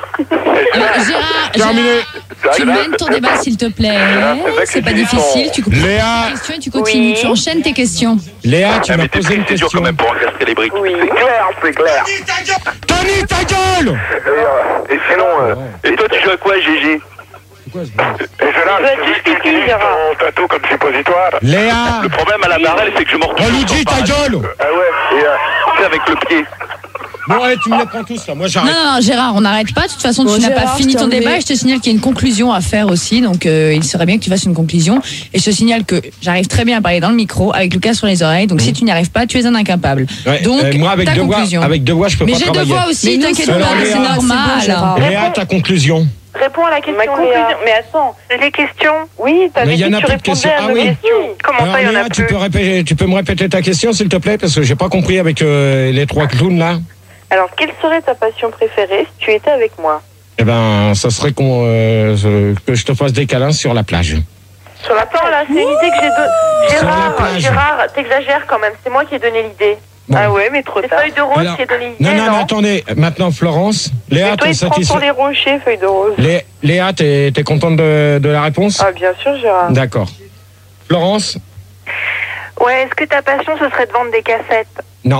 Alors, Gérard, Terminé. Gérard, tu mènes ton débat s'il te plaît. C'est pas difficile. Tu coupes Léa. ta question et tu continues. Oui. Tu enchaînes tes questions. Léa, tu Ah, m'as mais t'es posé une c'est dur question. quand même pour encastrer les briques. Oui. C'est clair, c'est clair. Tony, ta gueule! Et, euh, et sinon, euh, Et toi, tu joues à quoi, G G? C'est quoi ce bruit? et je Il doit être juste pipi, Gérard. ton tatou comme suppositoire. Léa! Le problème à la barrelle, c'est que je me Oh, retrouve Luigi, ta gueule! Ah ouais, et euh, Tu sais, avec le pied. Bon, allez, tu me les prends tous, là. Moi, Non, j'arrête. non, non, Gérard, on n'arrête pas. De toute façon, Bon, tu n'as pas Gérard, fini je ton t'ai débat. enlevé. Et je te signale qu'il y a une conclusion à faire aussi. Donc, euh, il serait bien que tu fasses une conclusion. Et je te signale que j'arrive très bien à parler dans le micro avec Lucas sur les oreilles. Donc, si tu n'y arrives pas, tu es un incapable. Ouais, Donc, euh, moi, avec ta deux voix, conclusion. avec deux voix, je peux Mais pas j'ai deux travailler. voix aussi, Mais non, t'inquiète c'est pas, bon, c'est Léa. normal. C'est bon, Gérard. Léa, ta conclusion. Réponds à la question, Ma conclusion. Léa. Mais attends, les questions. Oui, t'avais Mais il dit y en que a tu plus de questions. répondais à Ah nos oui. questions. Comment Alors, ça, il y en Léa, a tu plus peux, répéter, tu peux me répéter ta question, s'il te plaît, parce que j'ai pas compris avec euh, les trois clowns là. Alors, quelle serait ta passion préférée si tu étais avec moi? Eh ben, ça serait qu'on, euh, je- que je te fasse des câlins sur la plage. Sur la plage, là, c'est une idée que j'ai donnée. Sur la Gérard, plage. Gérard, t'exagères quand même. C'est moi qui ai donné l'idée. Bon. Ah ouais, mais trop tard. Feuille de rose Alors- qui a donné l'idée. Non, non, mais attendez, maintenant Florence, Léa, Mais toi, t'es il te prend sur satisfait. les rochers, feuille de rose. Lé- Léa, t'es t'es contente de, de la réponse? Ah, bien sûr, Gérard. D'accord. Florence? Ouais, est-ce que ta passion, ce serait de vendre des cassettes? Non.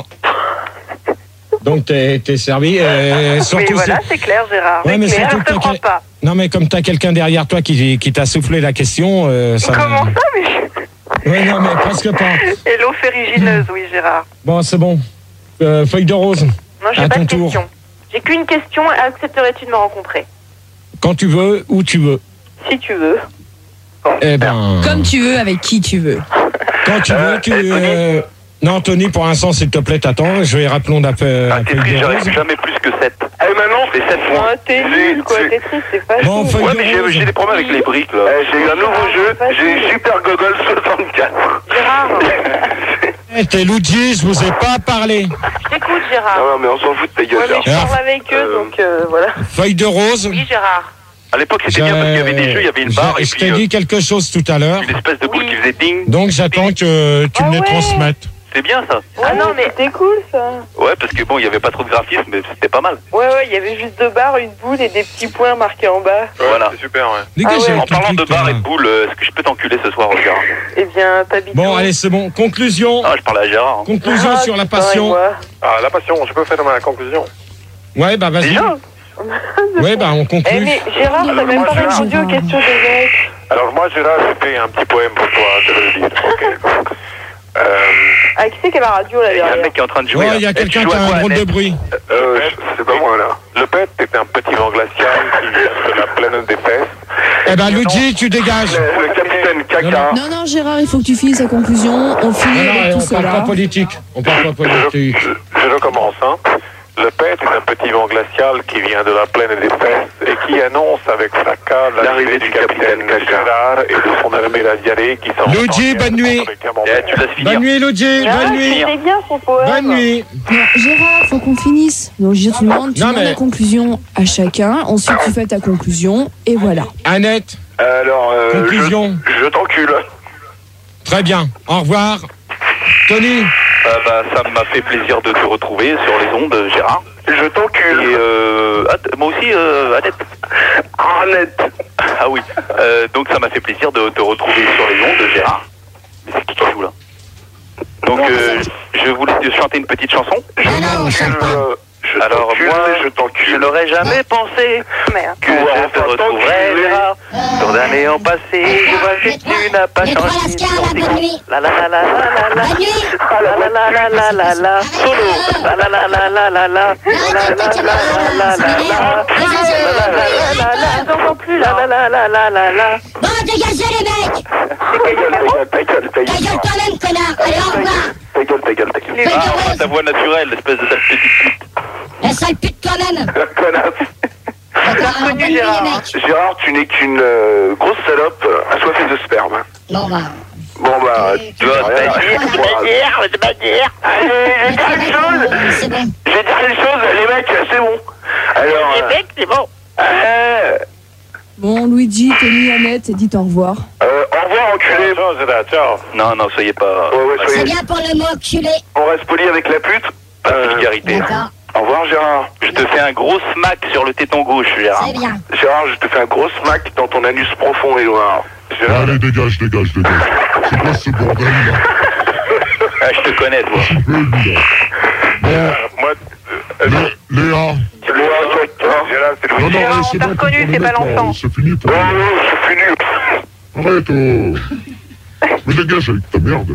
Donc t'es t'es servi. euh, surtout Mais voilà, si- c'est clair, Gérard. Ouais, C'est mais clair, surtout je te que crois t'as- pas. Non, mais comme t'as quelqu'un derrière toi qui, qui t'a soufflé la question, euh, ça. Comment ça, mais... Ouais, non, mais presque pas. Et l'eau ferrugineuse, oui, Gérard. Bon, c'est bon. Euh, feuille de rose. Non, j'ai À pas ton de tour. question. J'ai qu'une question. Accepterais-tu de me rencontrer? Quand tu veux, où tu veux. Si tu veux. Eh ben. Comme tu veux, avec qui tu veux. Quand tu veux, tu. euh, Non, Tony, pour l'instant, s'il te plaît, t'attends. Je vais rappeler d'appeler. Ah, Tetris, j'arrive jamais plus que sept. Eh, maintenant, c'est sept points. Ah, t'es nul, quoi. T'es triste, c'est pas Bon, feuille Ouais, de mais j'ai- rose. j'ai des problèmes avec les briques, là. Eh, j'ai eu un nouveau jeu, j'ai Super Gogol soixante-quatre. Gérard, Eh, t'es Luigi, je vous ai pas parlé. je t'écoute, Gérard. Non, mais on s'en fout de ta Ouais, gueule, mais je Gérard. parle avec eux, Euh, donc euh, voilà. Feuille de rose. Oui, Gérard. À l'époque, c'était bien parce qu'il y avait des jeux, il y avait une Je- barre et Je puis t'ai euh, dit quelque chose tout à l'heure. une espèce de boule Oui. qui faisait ding. Donc j'attends que tu me Ah les ouais. transmettes. C'est bien ça. Ah non, mais c'était cool, ça. Ouais, parce que bon, il y avait pas trop de graphisme, mais c'était pas mal. Ouais, ouais, il y avait juste deux barres, une boule et des petits points marqués en bas. Voilà. C'est super, ouais. Dégagez Ah ouais. avec En ton parlant de truc, barres là. et de boules, euh, est-ce que je peux t'enculer ce soir, Gérard? Eh bien, t'habites Bon, où? allez, c'est bon. Conclusion. Ah, je parlais à Gérard. hein. Conclusion Ah, sur la putain, et passion. moi. Ah, la passion, je peux faire ma conclusion. Ouais, bah vas-y. Déjà Ouais, bah on Eh, conclut. mais Gérard, t'as même pas Gérard. répondu aux questions des mecs. Alors moi, Gérard, j'ai fait un petit poème pour toi, je vais le dire. Ok. Euh, Ah, qui c'est qui a la radio, là, Il y a un derrière? mec qui est en train de jouer. Ouais, là. il y a Eh, tu quelqu'un joues qui à a un quoi, drôle de Annette bruit. euh, c'est pas moi là. Le pet est un petit vent glacial qui vient de la plaine des fesses. Eh ben, Luigi, tu dégages. Le, le capitaine Caca. Non, non, Gérard, il faut que tu finisses ta conclusion. On finit Non, non, avec tout on parle pas cela. politique. On parle pas politique. Je, je recommence, hein. Le pet est un petit vent glacial qui vient de la plaine des fesses et qui annonce avec fracas l'arrivée du capitaine Gérard et de son armée radialée qui s'en Luigi, bonne nuit. Eh, tu laisses finir. Bonne nuit, Luigi. Ah, Bonne nuit. c'était bien son poème. Bonne nuit. Non, Gérard, faut qu'on finisse. Donc, je te demande, tu Non, demandes mais- la conclusion à chacun. Ensuite, tu fais ta conclusion. Et voilà. Annette, Alors, euh, conclusion. je, je t'encule. Très bien. Au revoir. Tony, Euh, bah, ça m'a fait plaisir de te retrouver sur les ondes, Gérard. Je t'encule. Et euh, ah, t- moi aussi, euh, Annette. Annette. Ah oui. Euh, donc ça m'a fait plaisir de te retrouver sur les ondes, Gérard. Mais c'est qui qui joue là? Donc euh, je voulais te chanter une petite chanson. Je t'encule. Je Alors t'encule moi, et je je t'encule. n'aurais jamais pensé Merde. que Ouais, je te enfin, retrouverais, t'enculer. Gérard. Tant d'années ont passé, je vois que tu n'as pas Les trois changé. Lascars, la bonne nuit. La la la la la la la. Bonne nuit. La la la la la la la. Solo. La la la la la la la. La la la la la la la. Je t'entends plus, La là. la la la la la. Bon, dégagez les mecs. Ta gueule, ta gueule, ta gueule, ta Ta gueule gueule. toi-même, connard. Allez, au revoir. Ta gueule, ta gueule, ta gueule. Feuille de Ah, rose. ta voix naturelle, espèce de sale petite pute. La sale pute toi-même. Connasse. D'accord, alors, bonne nuit, Gérard. les mecs. Gérard, tu n'es qu'une euh, grosse salope euh, assoiffée de sperme. Bon, bah. Bon bah, tu vas vas rien. te bâtir, Voilà. te bâtir. Allez, je vais dire une chose. C'est bon. Je vais dire une chose, les mecs, c'est bon. Alors, Les euh, mecs, c'est bon. euh, Bon, Luigi, Tony, Annette, dites au revoir. euh, au revoir, enculé. Ciao. Non, non, soyez pas. Ouais, ouais, C'est soyez. bien pour le mot enculé. On reste poli avec la pute. Pas de Euh, vulgarité. D'accord. Au revoir, Gérard. Je te fais un gros smack sur le téton gauche, Gérard. C'est bien. Gérard, je te fais un gros smack dans ton anus profond et noir. Gérard, Allez, dégage, dégage, dégage. C'est quoi ce bordel là? Ah, je te connais, toi. C'est peu, lui, là. euh, moi, euh, Lé- Léa. c'est Léa, toi, Gérard, c'est Non, Louis. non, Gérard, ouais, on c'est t'a bon, reconnu, on est c'est pas d'accord, l'enfant. C'est fini pour Oh, moi. non, c'est fini. Arrête, oh. Mais dégage avec ta merde.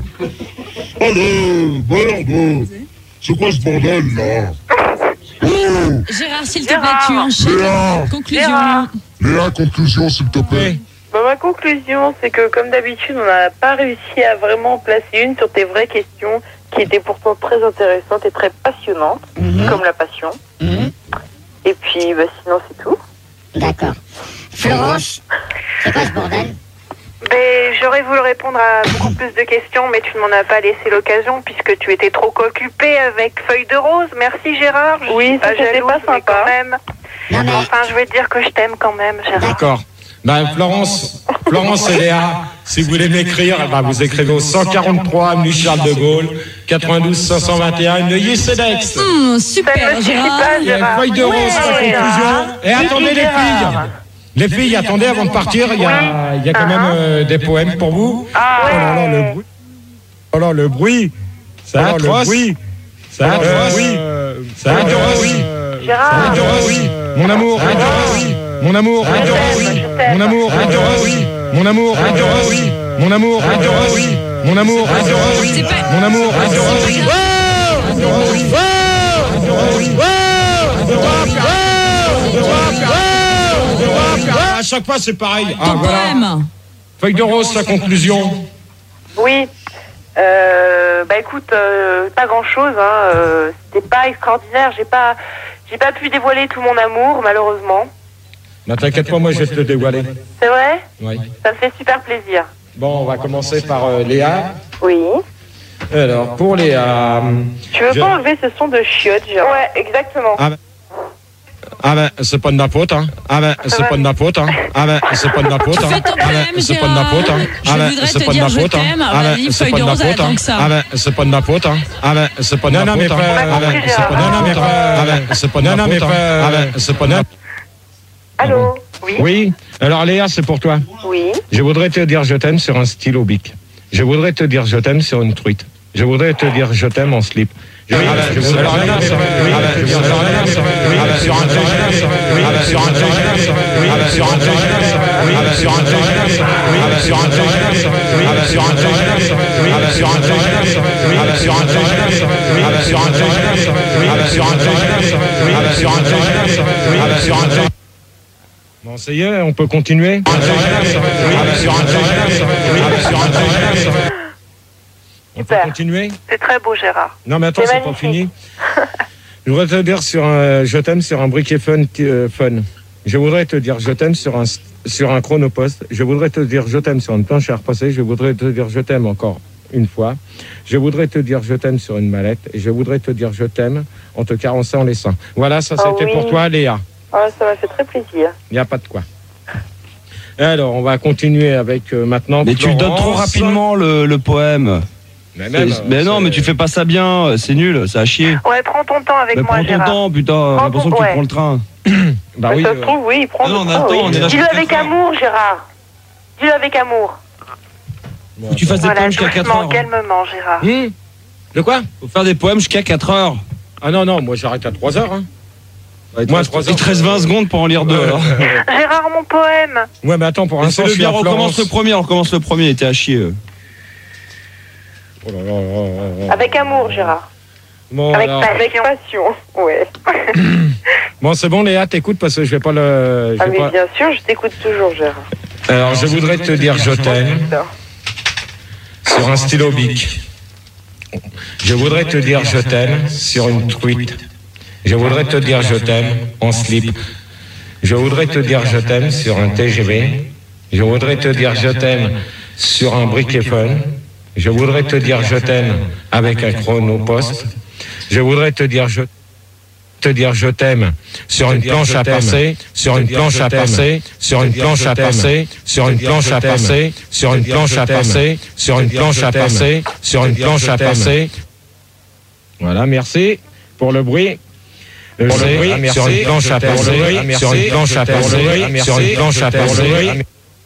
Allez, merde. C'est quoi ce bordel là? Oh, Gérard, s'il te plaît, Gérard. tu enchaînes. Léa. Conclusion. Gérard. Léa, conclusion, s'il te plaît. Bah, ma conclusion, c'est que comme d'habitude, on n'a pas réussi à vraiment placer une sur tes vraies questions qui étaient pourtant très intéressantes et très passionnantes, comme la passion. Et puis, bah, sinon, c'est tout. D'accord. Florence, c'est quoi ce bordel? Ben, j'aurais voulu répondre à beaucoup plus de questions, mais tu ne m'en as pas laissé l'occasion puisque tu étais trop occupé avec Feuille de Rose. Merci Gérard. Je Oui, suis pas c'était jalouse, pas mais sympa. quand même. Non, mais- Enfin, je vais te dire que je t'aime quand même, Gérard. D'accord. Ben, Florence, Florence et Léa, si vous voulez m'écrire, eh ben, vous écrivez au cent quarante-trois avenue Charles de Gaulle, quatre-vingt-douze cinq cent vingt et un, Neuilly-Sédex. Hum, Ça super, ne suffit Gérard. pas, Il y a une Gérard. feuille de rose, Ouais, la Gérard. conclusion. Et attendez les filles. Les filles, attendez avant de partir, il y a, il y a quand même euh, des poèmes pour vous. Ah, Oh là là, le bruit. Oh là, le bruit. C'est atroce. Le bruit. C'est atroce. Oui. C'est atroce. Oui. Gérard. Atroce. Oui. Mon amour. Atroce. Oui. Mon amour. Atroce. Oui. Mon amour. Atroce. Oui. Mon amour. Atroce. Oui. Mon amour. Atroce. Oui. Mon amour. Atroce. Oui. C'est pas- Mon amour. c'est Atroce. pas Oui. grave. Atroce. Oui. Atroce. Oui. À chaque fois, c'est pareil. Ah, Ton voilà. poème. Feuille de rose, sa conclusion. Oui. Euh, bah écoute, euh, pas grand chose. Hein. Euh, C'était pas extraordinaire. J'ai pas, j'ai pas pu dévoiler tout mon amour, malheureusement. Ne t'inquiète pas, moi je vais te le dévoiler. C'est vrai? Oui. Ça me fait super plaisir. Bon, on va commencer par euh, Léa. Oui. Alors, pour Léa. hum, Tu veux Je- pas enlever ce son de chiottes, Gérard? Ouais, exactement. Ah ben, ah ben, c'est pas de ma faute, hein. Ah ben, c'est pas de ma faute, hein. Ah ben, c'est pas de ma faute, hein. Fais ton Ah ben, poème, c'est pas de ma faute, hein. Je Ah ben, voudrais c'est te pas de dire ma je faute, hein. t'aime. Ah ben, Vas-y, c'est Feuille pas de de ma Rose, faute, attends hein. que ça. Ah ben, c'est pas de ma faute, hein. Ah ben, c'est pas de ma faute, hein. Ah ben, c'est pas de ma faute, hein. Ah ben, c'est pas de ma faute, hein. Ah ben, c'est pas de ma. Allô? Oui. Oui. Alors, Léa, c'est pour toi. Oui. Je voudrais te dire je t'aime sur un stylo bic. Je voudrais te dire je t'aime sur une truite. Je voudrais te dire je t'aime en slip. Je, Oui, ah ben, je je voudrais alors, te dire Léa, sur- oui, ah ben, je je voudrais alors, te dire Léa, sur- oui, ah ben, sur un T G V, oui, ah ben, sur un T G V, oui, ah ben, sur un T G V, oui, ah ben, sur un T G V, oui, ah ben, sur un T G V, oui, ah ben, sur un T G V, oui, ah ben, sur un T G V, oui, ah ben, sur un T G V, oui, ah ben, sur un T G V, oui, ah ben, sur un T G V, oui, ah ben, sur un T G V, oui, ah ben, sur un T G V. Bon, ça y est, on peut continuer. On peut continuer. C'est très beau, Gérard. Non, mais attends, C'est c'est pas magnifique. fini. Je voudrais te dire sur un, je t'aime sur un briquet fun, euh, fun. Je voudrais te dire je t'aime sur un, sur un chronopost. Je voudrais te dire je t'aime sur une planche à repasser. Je voudrais te dire je t'aime encore une fois. Je voudrais te dire je t'aime sur une mallette. Et je voudrais te dire je t'aime en te carençant les seins. Voilà, ça Ah c'était oui. pour toi, Léa. Ah, ça m'a fait très plaisir. Il n'y a pas de quoi. Alors, on va continuer avec euh, maintenant. Mais tu le donnes trop Florence. rapidement le, le poème. Mais, même, C'est- mais euh, non, c'est- mais tu fais pas ça bien, c'est nul, c'est à chier. Ouais, prends ton temps avec Mais moi, prends ton Gérard. temps, putain, Prends j'ai l'impression ton- que tu ouais. prends le train. Bah Ça oui. se euh, trouve, oui, il prend Ah non, le on a le temps, temps, oui. on est là Dis-le jusqu'à avec quatre heures. amour, Gérard. Dis-le avec amour. bon, Faut que tu fasses des Voilà, poèmes jusqu'à quatre doucement, heures. calmement, Gérard. Hum De quoi Faut faire des poèmes jusqu'à quatre heures. Ah non, non, moi j'arrête à trois heures. Hein. Moi, trois Il te reste vingt secondes pour en lire deux, alors. Gérard, mon poème. Ouais, mais attends, pour l'instant, Fais-le je suis bien, à recommence Florence. le premier, on recommence le premier, il était à chier. euh. Oh là là là là là. Avec amour, Gérard. Bon, Avec alors- passion. passion, ouais. bon, c'est bon, Léa, t'écoutes parce que je vais pas le. je Ah, vais mais pas- bien sûr, je t'écoute toujours, Gérard. Alors, je voudrais te dire je t'aime sur un stylo bic. Je voudrais te dire je t'aime sur une truite. Je voudrais te dire je t'aime en slip. Je voudrais te dire je t'aime sur un T G V. Je voudrais te dire je t'aime sur un briquet fun. Je voudrais te dire je t'aime avec un chronopost. Je voudrais te dire je te dire je t'aime sur une planche à passer, sur une planche à passer, sur une planche à passer, sur une planche à passer, sur une planche à passer, sur une planche à passer, sur une planche à passer. Voilà, merci pour le bruit. Le bruit sur une planche à passer, sur une planche à passer, sur une planche à passer.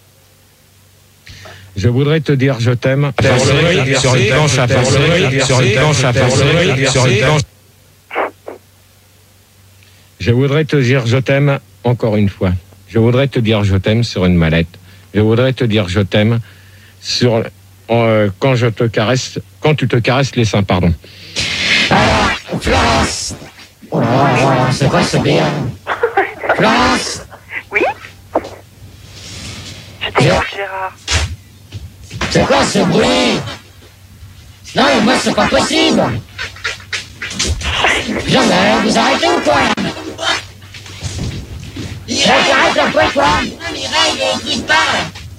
Je voudrais te dire je t'aime sur une planche à passer, sur une planche à passer, sur une planche. Je voudrais te dire je t'aime encore une fois. Je voudrais te dire je t'aime sur une mallette. Je voudrais te dire je t'aime sur euh, quand je te caresse, quand tu te caresses les seins, pardon. Alors, Florence. Oh, c'est quoi ce bien? Florence. Oui? Je t'écoute, Gérard. C'est quoi ce bruit? Non, mais moi, c'est pas possible. Jamais, vous arrêtez ou quoi? t'arrêtes un peu, toi. Mireille, écoute pas.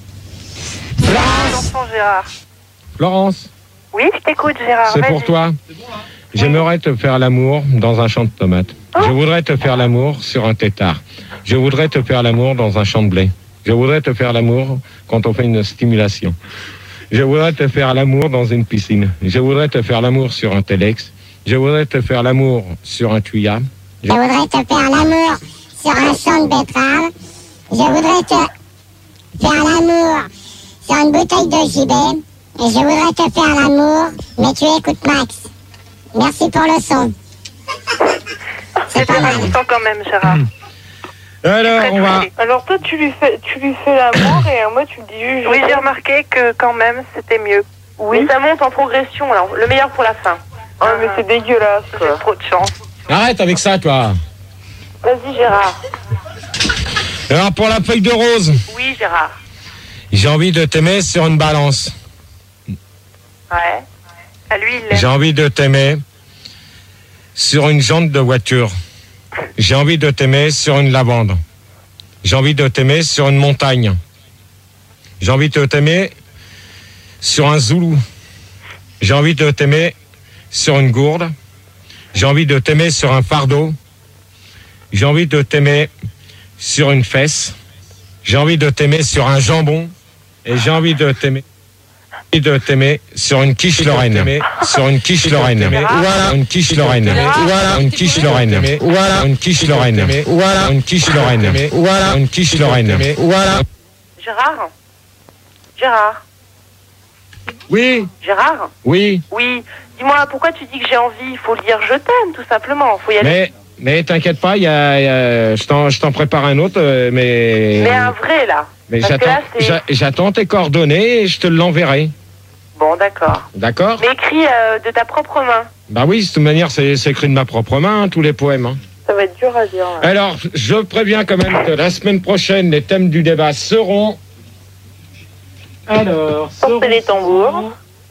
L'enfant Gérard. Florence, Oui, je t'écoute, Gérard. c'est Vas-y. pour toi. J'aimerais te faire l'amour dans un champ de tomates. Je voudrais te faire l'amour sur un tétard. Je voudrais te faire l'amour dans un champ de blé. Je voudrais te faire l'amour quand on fait une stimulation. Je voudrais te faire l'amour dans une piscine. Je voudrais te faire l'amour sur un téléx. Je voudrais te faire l'amour sur un tuyau. Je voudrais te faire l'amour sur un champ de betterave. Je voudrais te faire l'amour sur une bouteille de gibet. Et je voudrais te faire l'amour, mais tu écoutes Max. Merci pour le son. C'est pas mal quand même, Gérard. Alors, on va... Alors toi, tu lui fais, tu lui fais l'amour et moi, tu le dis... Je Oui, j'ai remarqué que quand même, c'était mieux. Oui. Mais ça monte en progression, alors. Le meilleur pour la fin. Oh, mais c'est dégueulasse, quoi. J'ai trop de chance. Arrête avec ça, toi. Vas-y, Gérard. Alors, pour la feuille de rose, Oui, Gérard. j'ai envie de t'aimer sur une balance. Ouais. À lui, il l'aime. J'ai envie de t'aimer sur une jante de voiture. J'ai envie de t'aimer sur une lavande. J'ai envie de t'aimer sur une montagne. J'ai envie de t'aimer sur un zoulou. J'ai envie de t'aimer sur une gourde. J'ai envie de t'aimer sur un fardeau. J'ai envie de t'aimer sur une fesse. J'ai envie de t'aimer sur un jambon. Et j'ai envie de t'aimer de t'aimer sur une quiche Lorraine. Sur une quiche Lorraine. Voilà une quiche Lorraine. Voilà une quiche Lorraine. Voilà une quiche Lorraine. Voilà une quiche Lorraine. Voilà une quiche Lorraine. Voilà. Gérard Gérard Oui. Gérard Oui. Oui. Dis-moi, pourquoi tu dis que j'ai envie? Il faut le dire je t'aime, tout simplement. Faut y aller. Mais mais t'inquiète pas, il y a, y a- je t'en je t'en prépare un autre, euh, mais. Mais un vrai, là. Mais Parce que j'attends là, c'est- j'a- j'attends tes coordonnées et je te l'enverrai. Bon, d'accord. D'accord? Mais écrit euh, de ta propre main. Bah oui, de toute manière, c'est c'est écrit de ma propre main, hein, tous les poèmes. hein. Ça va être dur à dire. là. Alors, je préviens quand même que la semaine prochaine, les thèmes du débat seront. Alors, Portez les tambours.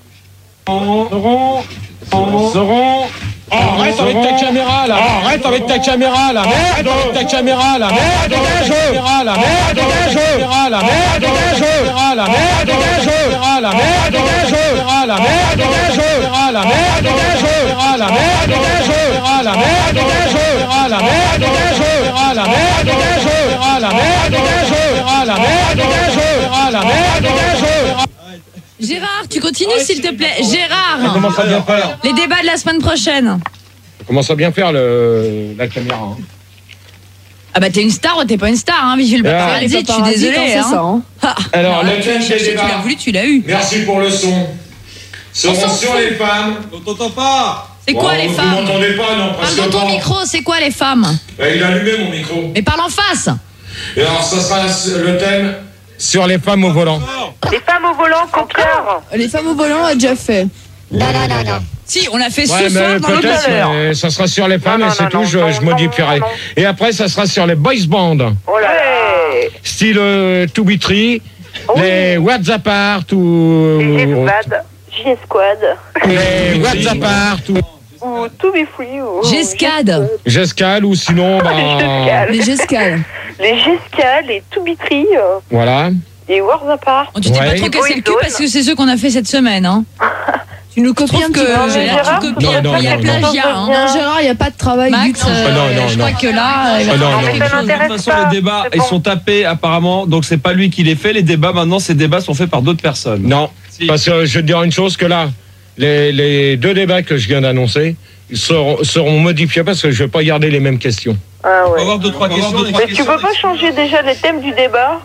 seront. seront. Oh, arrête avec ta caméra là! Oh, arrête avec ta caméra là! Merde avec ta caméra là! Merde dégage! Caméra là! Merde dégage! Caméra là! Merde dégage! Caméra là! Merde dégage! Caméra là! Merde dégage! Caméra là! Merde dégage! Caméra là! Merde dégage! Caméra là! Merde dégage! Caméra là! Merde dégage! Caméra là! Merde dégage! Caméra là! Merde dégage! Caméra là! Merde dégage! Caméra là! Merde dégage! Caméra là! Merde dégage! Gérard, tu continues s'il te plaît. Gérard, Commence à bien faire. les débats de la semaine prochaine. Commence à bien faire le la caméra. hein. Ah bah t'es une star ou t'es pas une star, hein, Vigile Ah. Paparazzi, je suis Paparazzi, désolée. quand c'est Hein. ça, hein. Ah. Alors, le tu thème l'as des cherché, tu débats. l'as voulu, tu l'as eu. Merci pour le son. Seront s'en sur fout. les femmes. On t'entend pas. C'est quoi Bon, les vous femmes? m'entendez pas, non, Parle presque dans ton pas. micro, c'est quoi les femmes? Bah, il a allumé mon micro. Mais parle en face. Et alors, ça sera le thème sur les femmes au volant. Les femmes au volant, copieur. Les femmes au volant, on a déjà fait. Non, non, non, non. Si, on l'a fait Ouais, ce mais soir dans le peut-être, l'heure. mais ça sera sur les femmes non, et c'est non, tout, non, je, non, je non, modifierai. non, non. Et après, ça sera sur les boys band, Oh là là. style euh, To Be Tree, Oui. les What's Apart ou Les G-Squad. G-Squad. les What's Apart ou Ou To Be Free. Ou... Gescade. Gescal ou sinon, bah, Gescal. Les gescales. Les Gescal, les To Be Free, euh, voilà. les Wars Apart. On tu t'es Ouais. pas trop cassé le cul Oui, parce que c'est ceux qu'on a fait cette semaine. Hein. Tu nous copies un que petit peu. Non, mais j'ai l'air Gérard, tu copies, non, non, il y a non, plagiat. Hein. Non, Gérard, il n'y a pas de travail du Max, tout. euh, Ah, non, non, je non. crois que là, il va Ah, non, falloir non. quelque Ça chose. De toute m'intéresse façon, pas. les débats, C'est ils bon. sont tapés apparemment, donc c'est pas lui qui les fait. Les débats, maintenant, ces débats sont faits par d'autres personnes. Non, Si. parce que je vais te dire une chose, que là, les, les deux débats que je viens d'annoncer seront, seront modifiés parce que je vais pas garder les mêmes questions. Ah On va ouais. avoir deux, trois questions. des Mais tu questions. peux pas changer déjà les thèmes du débat?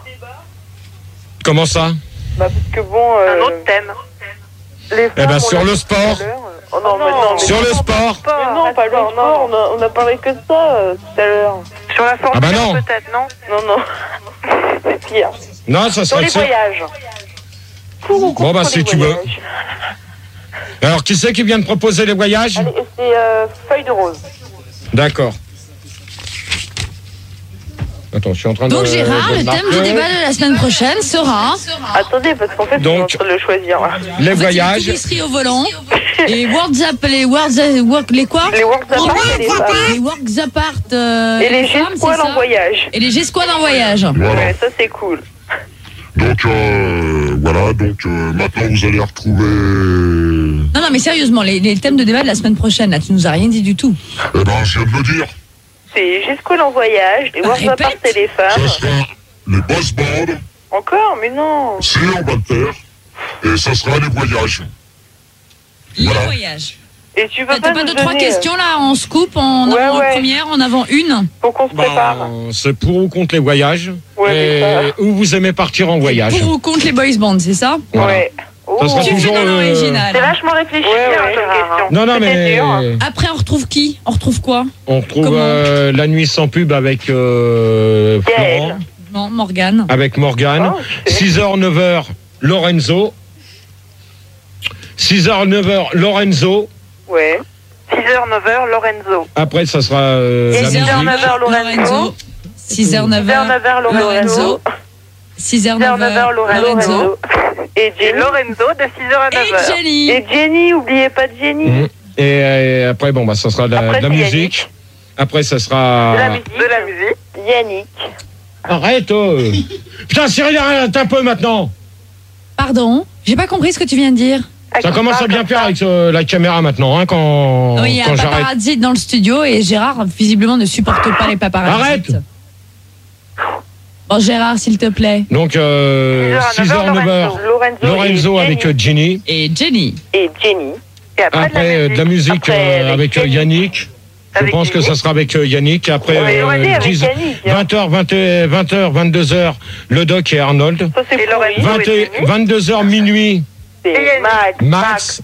Comment ça? Bah parce que bon... Euh, Un autre thème. les Eh femmes, ben, on sur l'a le dit sport. tout à l'heure. Oh non, mais non, mais... Sur le sport. Mais non, pas le sport, on a, on a parlé que de ça euh, tout à l'heure. Sur la Formule Ah bah non. un, peut-être, non? Non, non. C'est pire. Non, ça Sur sera les sur- voyages. Bon, bah, si tu veux. Alors, qui c'est qui vient de proposer les voyages? Allez, c'est euh, feuille de rose. D'accord. Attends, je suis en train de. Donc Gérard, de le thème marquer. du débat de la semaine prochaine sera Attendez, parce qu'en fait, Donc, on est en train de le choisir. Là. Les en fait, voyages. une épicerie au volant. Et Words Up, les Words, work, les quoi Les Works Apart et les femmes. Les Works Apart. euh, Et les femmes, G-Squad c'est ça en voyage. Et les G-Squad en voyage. Voilà. Ouais, ça c'est cool. Donc, euh, voilà, donc euh, maintenant vous allez retrouver... Non, non, mais sérieusement, les, les thèmes de débat de la semaine prochaine, là, tu nous as rien dit du tout. Eh ben, je viens de le dire. C'est G-Squad en voyage, les Ah, Works Apart répète. et les Ça femmes. sera les boss bands, Encore, mais non. c'est en Balter, et ça sera les voyages. Les Voilà. voyages. Et tu veux T'as pas pas nous deux, trois donner, questions, là, en scoop, en Ouais, avant ouais. première, en avant une euh, Faut qu'on se prépare. Ben, c'est pour ou contre les voyages. Ouais, et mais où vous aimez partir en voyage. Pour ou contre les boys bands, c'est ça Voilà. Ouais. Ça sera Oh. Tu fais toujours. dans euh, l'original. C'est vachement réfléchi, Ouais, ouais, hein, comme Gérard, question. Non, non, C'était mais dur, hein. Après, on retrouve qui On retrouve quoi on retrouve Comment euh, la nuit sans pub avec euh, Gaël. Florent, Non, Morgane. avec Morgane. Oh, je sais. six heures, neuf heures, Lorenzo. six heures, neuf heures, Lorenzo. Ouais. six heures, neuf heures, Lorenzo. Après, ça sera euh, Et la six heures, musique. neuf heures, Lorenzo. six heures, neuf six heures, heures, neuf heures, Lorenzo. Lorenzo. six heures, six heures, neuf neuf heures, heures, Lorenzo. Lorenzo. Et Et Jenny. Lorenzo de six heures à neuf Et heures. Jenny. Et Jenny, oubliez pas de Jenny. Mhm. Et, euh, après, bon, bah, ça sera de la, Après, de la c'est musique. Après, ça sera. De la musique. De la musique. Yannick. Arrête, oh. Putain, Cyril, arrête un peu maintenant. Pardon J'ai pas compris ce que tu viens de dire. Ça commence à bien faire avec euh, la caméra maintenant, hein, quand, Oui, il y a quand un j'arrête. paparazzi dans le studio et Gérard, visiblement, ne supporte pas les paparazzi. Arrête. Bon, Gérard, s'il te plaît. Donc, euh, six heures, neuf heures, Lorenzo. Lorenzo et avec Jenny. euh, Ginny. Et Jenny. Et Jenny. Et après, Après, euh, de la musique Après, euh, avec avec euh, Yannick. Je Avec pense que Yannick. ça sera avec euh, Yannick. Après, Ouais, ouais, euh, avec dix Yannick, hein. vingt heures, vingt heures, vingt-deux heures, le Doc et Arnold. Ça, c'est Et Lorenzo. pour et vingt et- Jenny. vingt-deux heures minuit, C'est Max. Max.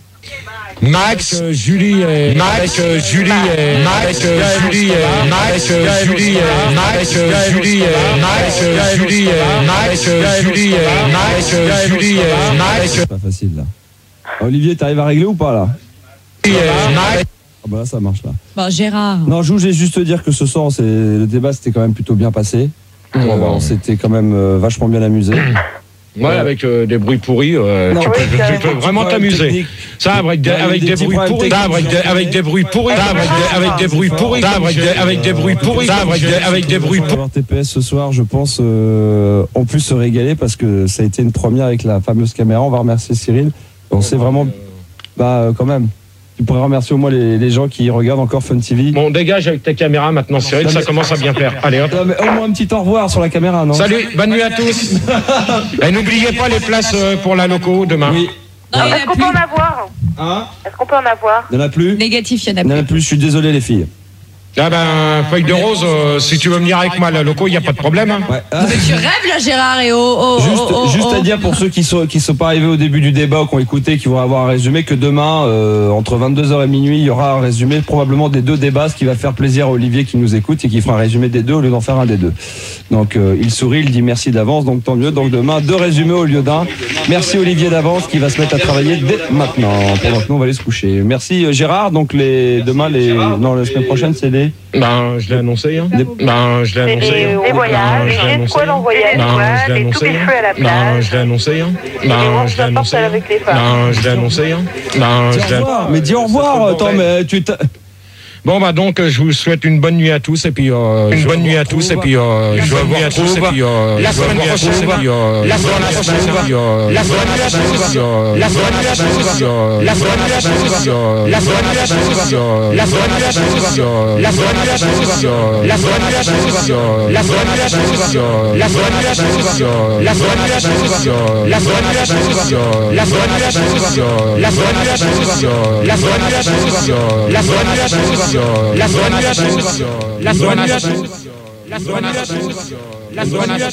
Max, euh, Julie et Max, euh, Julie et Max, euh, Julie et Max, euh, Julie et Max, euh, Julie et Max, euh, Julie et Max, euh, Julie et Max, euh, Julie et Max, C'est pas facile là. Olivier, t'arrives à régler ou pas là? Julie et Max. Ah bah là ça marche là. Bon, Gérard. Non, je voulais juste te dire que ce soir, c'est le débat c'était quand même plutôt bien passé. Bon, bah, on s'était quand même euh, vachement bien amusé. Ouais, avec euh, des bruits pourris, euh, Non, tu peux, oui, tu carrément, peux petit vraiment problème t'amuser. technique. Ça, avec des, Il y a eu avec des des petits bruits problèmes pourris, techniques, ça, avec des, j'en avec ai. des bruits pourris, ça, avec des, avec des bruits pourris, ça, avec des, avec des bruits pourris, ça, avec des, avec des bruits pourris. Avoir T P S ce soir, je pense, euh, on peut se régaler parce que ça a été une première avec la fameuse caméra. On va remercier Cyril. On s'est vraiment, bah euh, quand même. Tu pourrais remercier au moins les, les gens qui regardent encore Fun T V. Bon, dégage avec ta caméra maintenant, Cyril, ça commence à bien faire. Allez, hop. Non, mais au moins un petit au revoir sur la caméra, non? Salut, bonne nuit à tous. Et n'oubliez pas les places euh, pour la loco demain. Oui. Non, il y en Est-ce a qu'on plus. peut en avoir Hein? Est-ce qu'on peut en avoir Il n'y en a plus? Négatif, il y en a Il n'y en a plus. plus, je suis désolé les filles. Ah ben, feuille de rose, euh, si tu veux venir avec moi à la loco, il n'y a pas de problème. Hein. Ouais. Ah. Mais tu rêves là, Gérard, et oh, oh, Juste, oh, oh, juste oh. à dire pour ceux qui sont qui sont pas arrivés au début du débat ou qui ont écouté, qui vont avoir un résumé, que demain euh, entre vingt-deux heures et minuit, il y aura un résumé probablement des deux débats, ce qui va faire plaisir à Olivier qui nous écoute et qui fera un résumé des deux au lieu d'en faire un des deux. Donc euh, il sourit, il dit merci d'avance, donc tant mieux. Donc demain deux résumés au lieu d'un. Merci Olivier d'avance qui va se mettre à travailler dès maintenant pendant que nous on va aller se coucher. Merci euh, Gérard. Donc les demain les non la semaine prochaine c'est les Ben, je l'ai annoncé. Hein. Des- Ben, je l'ai C'est annoncé. les, hein. les Ben, voyages, je l'ai les annoncé. squads en voyage. Ben, je l'ai et tous annoncé. les hein. feux à la Ben, plage. je l'ai annoncé. hein. Et les Ben, Works je l'ai Apart annoncé. hein. avec les femmes. Ben, je l'ai annoncé. hein. Ben, Dis je au l'ai revoir. Mais dis au revoir. Attends, mais tu t'as- Bon bah donc euh, je vous souhaite une bonne nuit à tous et puis euh, une bonne nuit à tous et puis euh, je vous retrouve à tous et puis euh, la semaine prochaine et puis euh, la semaine prochaine et puis euh, la semaine prochaine et puis euh, la semaine prochaine et puis euh, la semaine prochaine et puis euh, la semaine prochaine et puis euh, la semaine prochaine et puis euh, la semaine prochaine et puis euh, la semaine prochaine et puis euh, la semaine prochaine et puis euh, la semaine prochaine et puis euh, la semaine prochaine et puis euh, la semaine prochaine et puis euh, la semaine prochaine et puis euh, la semaine prochaine et puis euh, la semaine prochaine et puis euh, la semaine prochaine et puis la zone la zone la zone la zone la zone la zone la zone la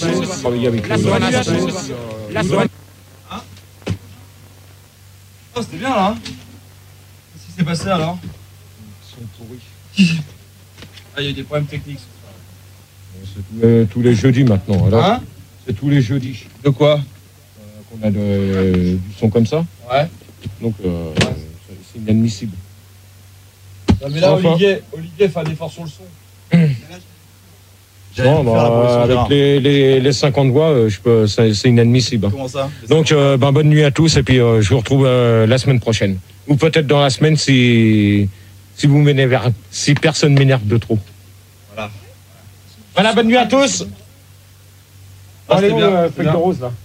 zone la zone. Oh, c'était bien là. Qu'est-ce qui s'est passé alors? Ils sont pourris. Ah, il y a eu des problèmes techniques. C'est tous les, tous les jeudis maintenant. Alors, Hein? c'est tous les jeudis De quoi? euh, qu'on a de- du son comme ça. Ouais. Donc euh, c'est- c'est inadmissible. Non, mais là, Enfin. Olivier, Olivier fait un effort sur le son. Non, bah, avec les, les, les cinquante voix, euh, je peux, c'est c'est inadmissible. Comment ça? Donc, euh, ben, bonne nuit à tous et puis euh, je vous retrouve euh, la semaine prochaine. ou peut-être dans la semaine si, si vous m'énervez, si personne m'énerve de trop. Voilà. Voilà, bonne nuit à tous. Ah, Allez, c'était où, bien, euh, c'était feuille de bien. rose là.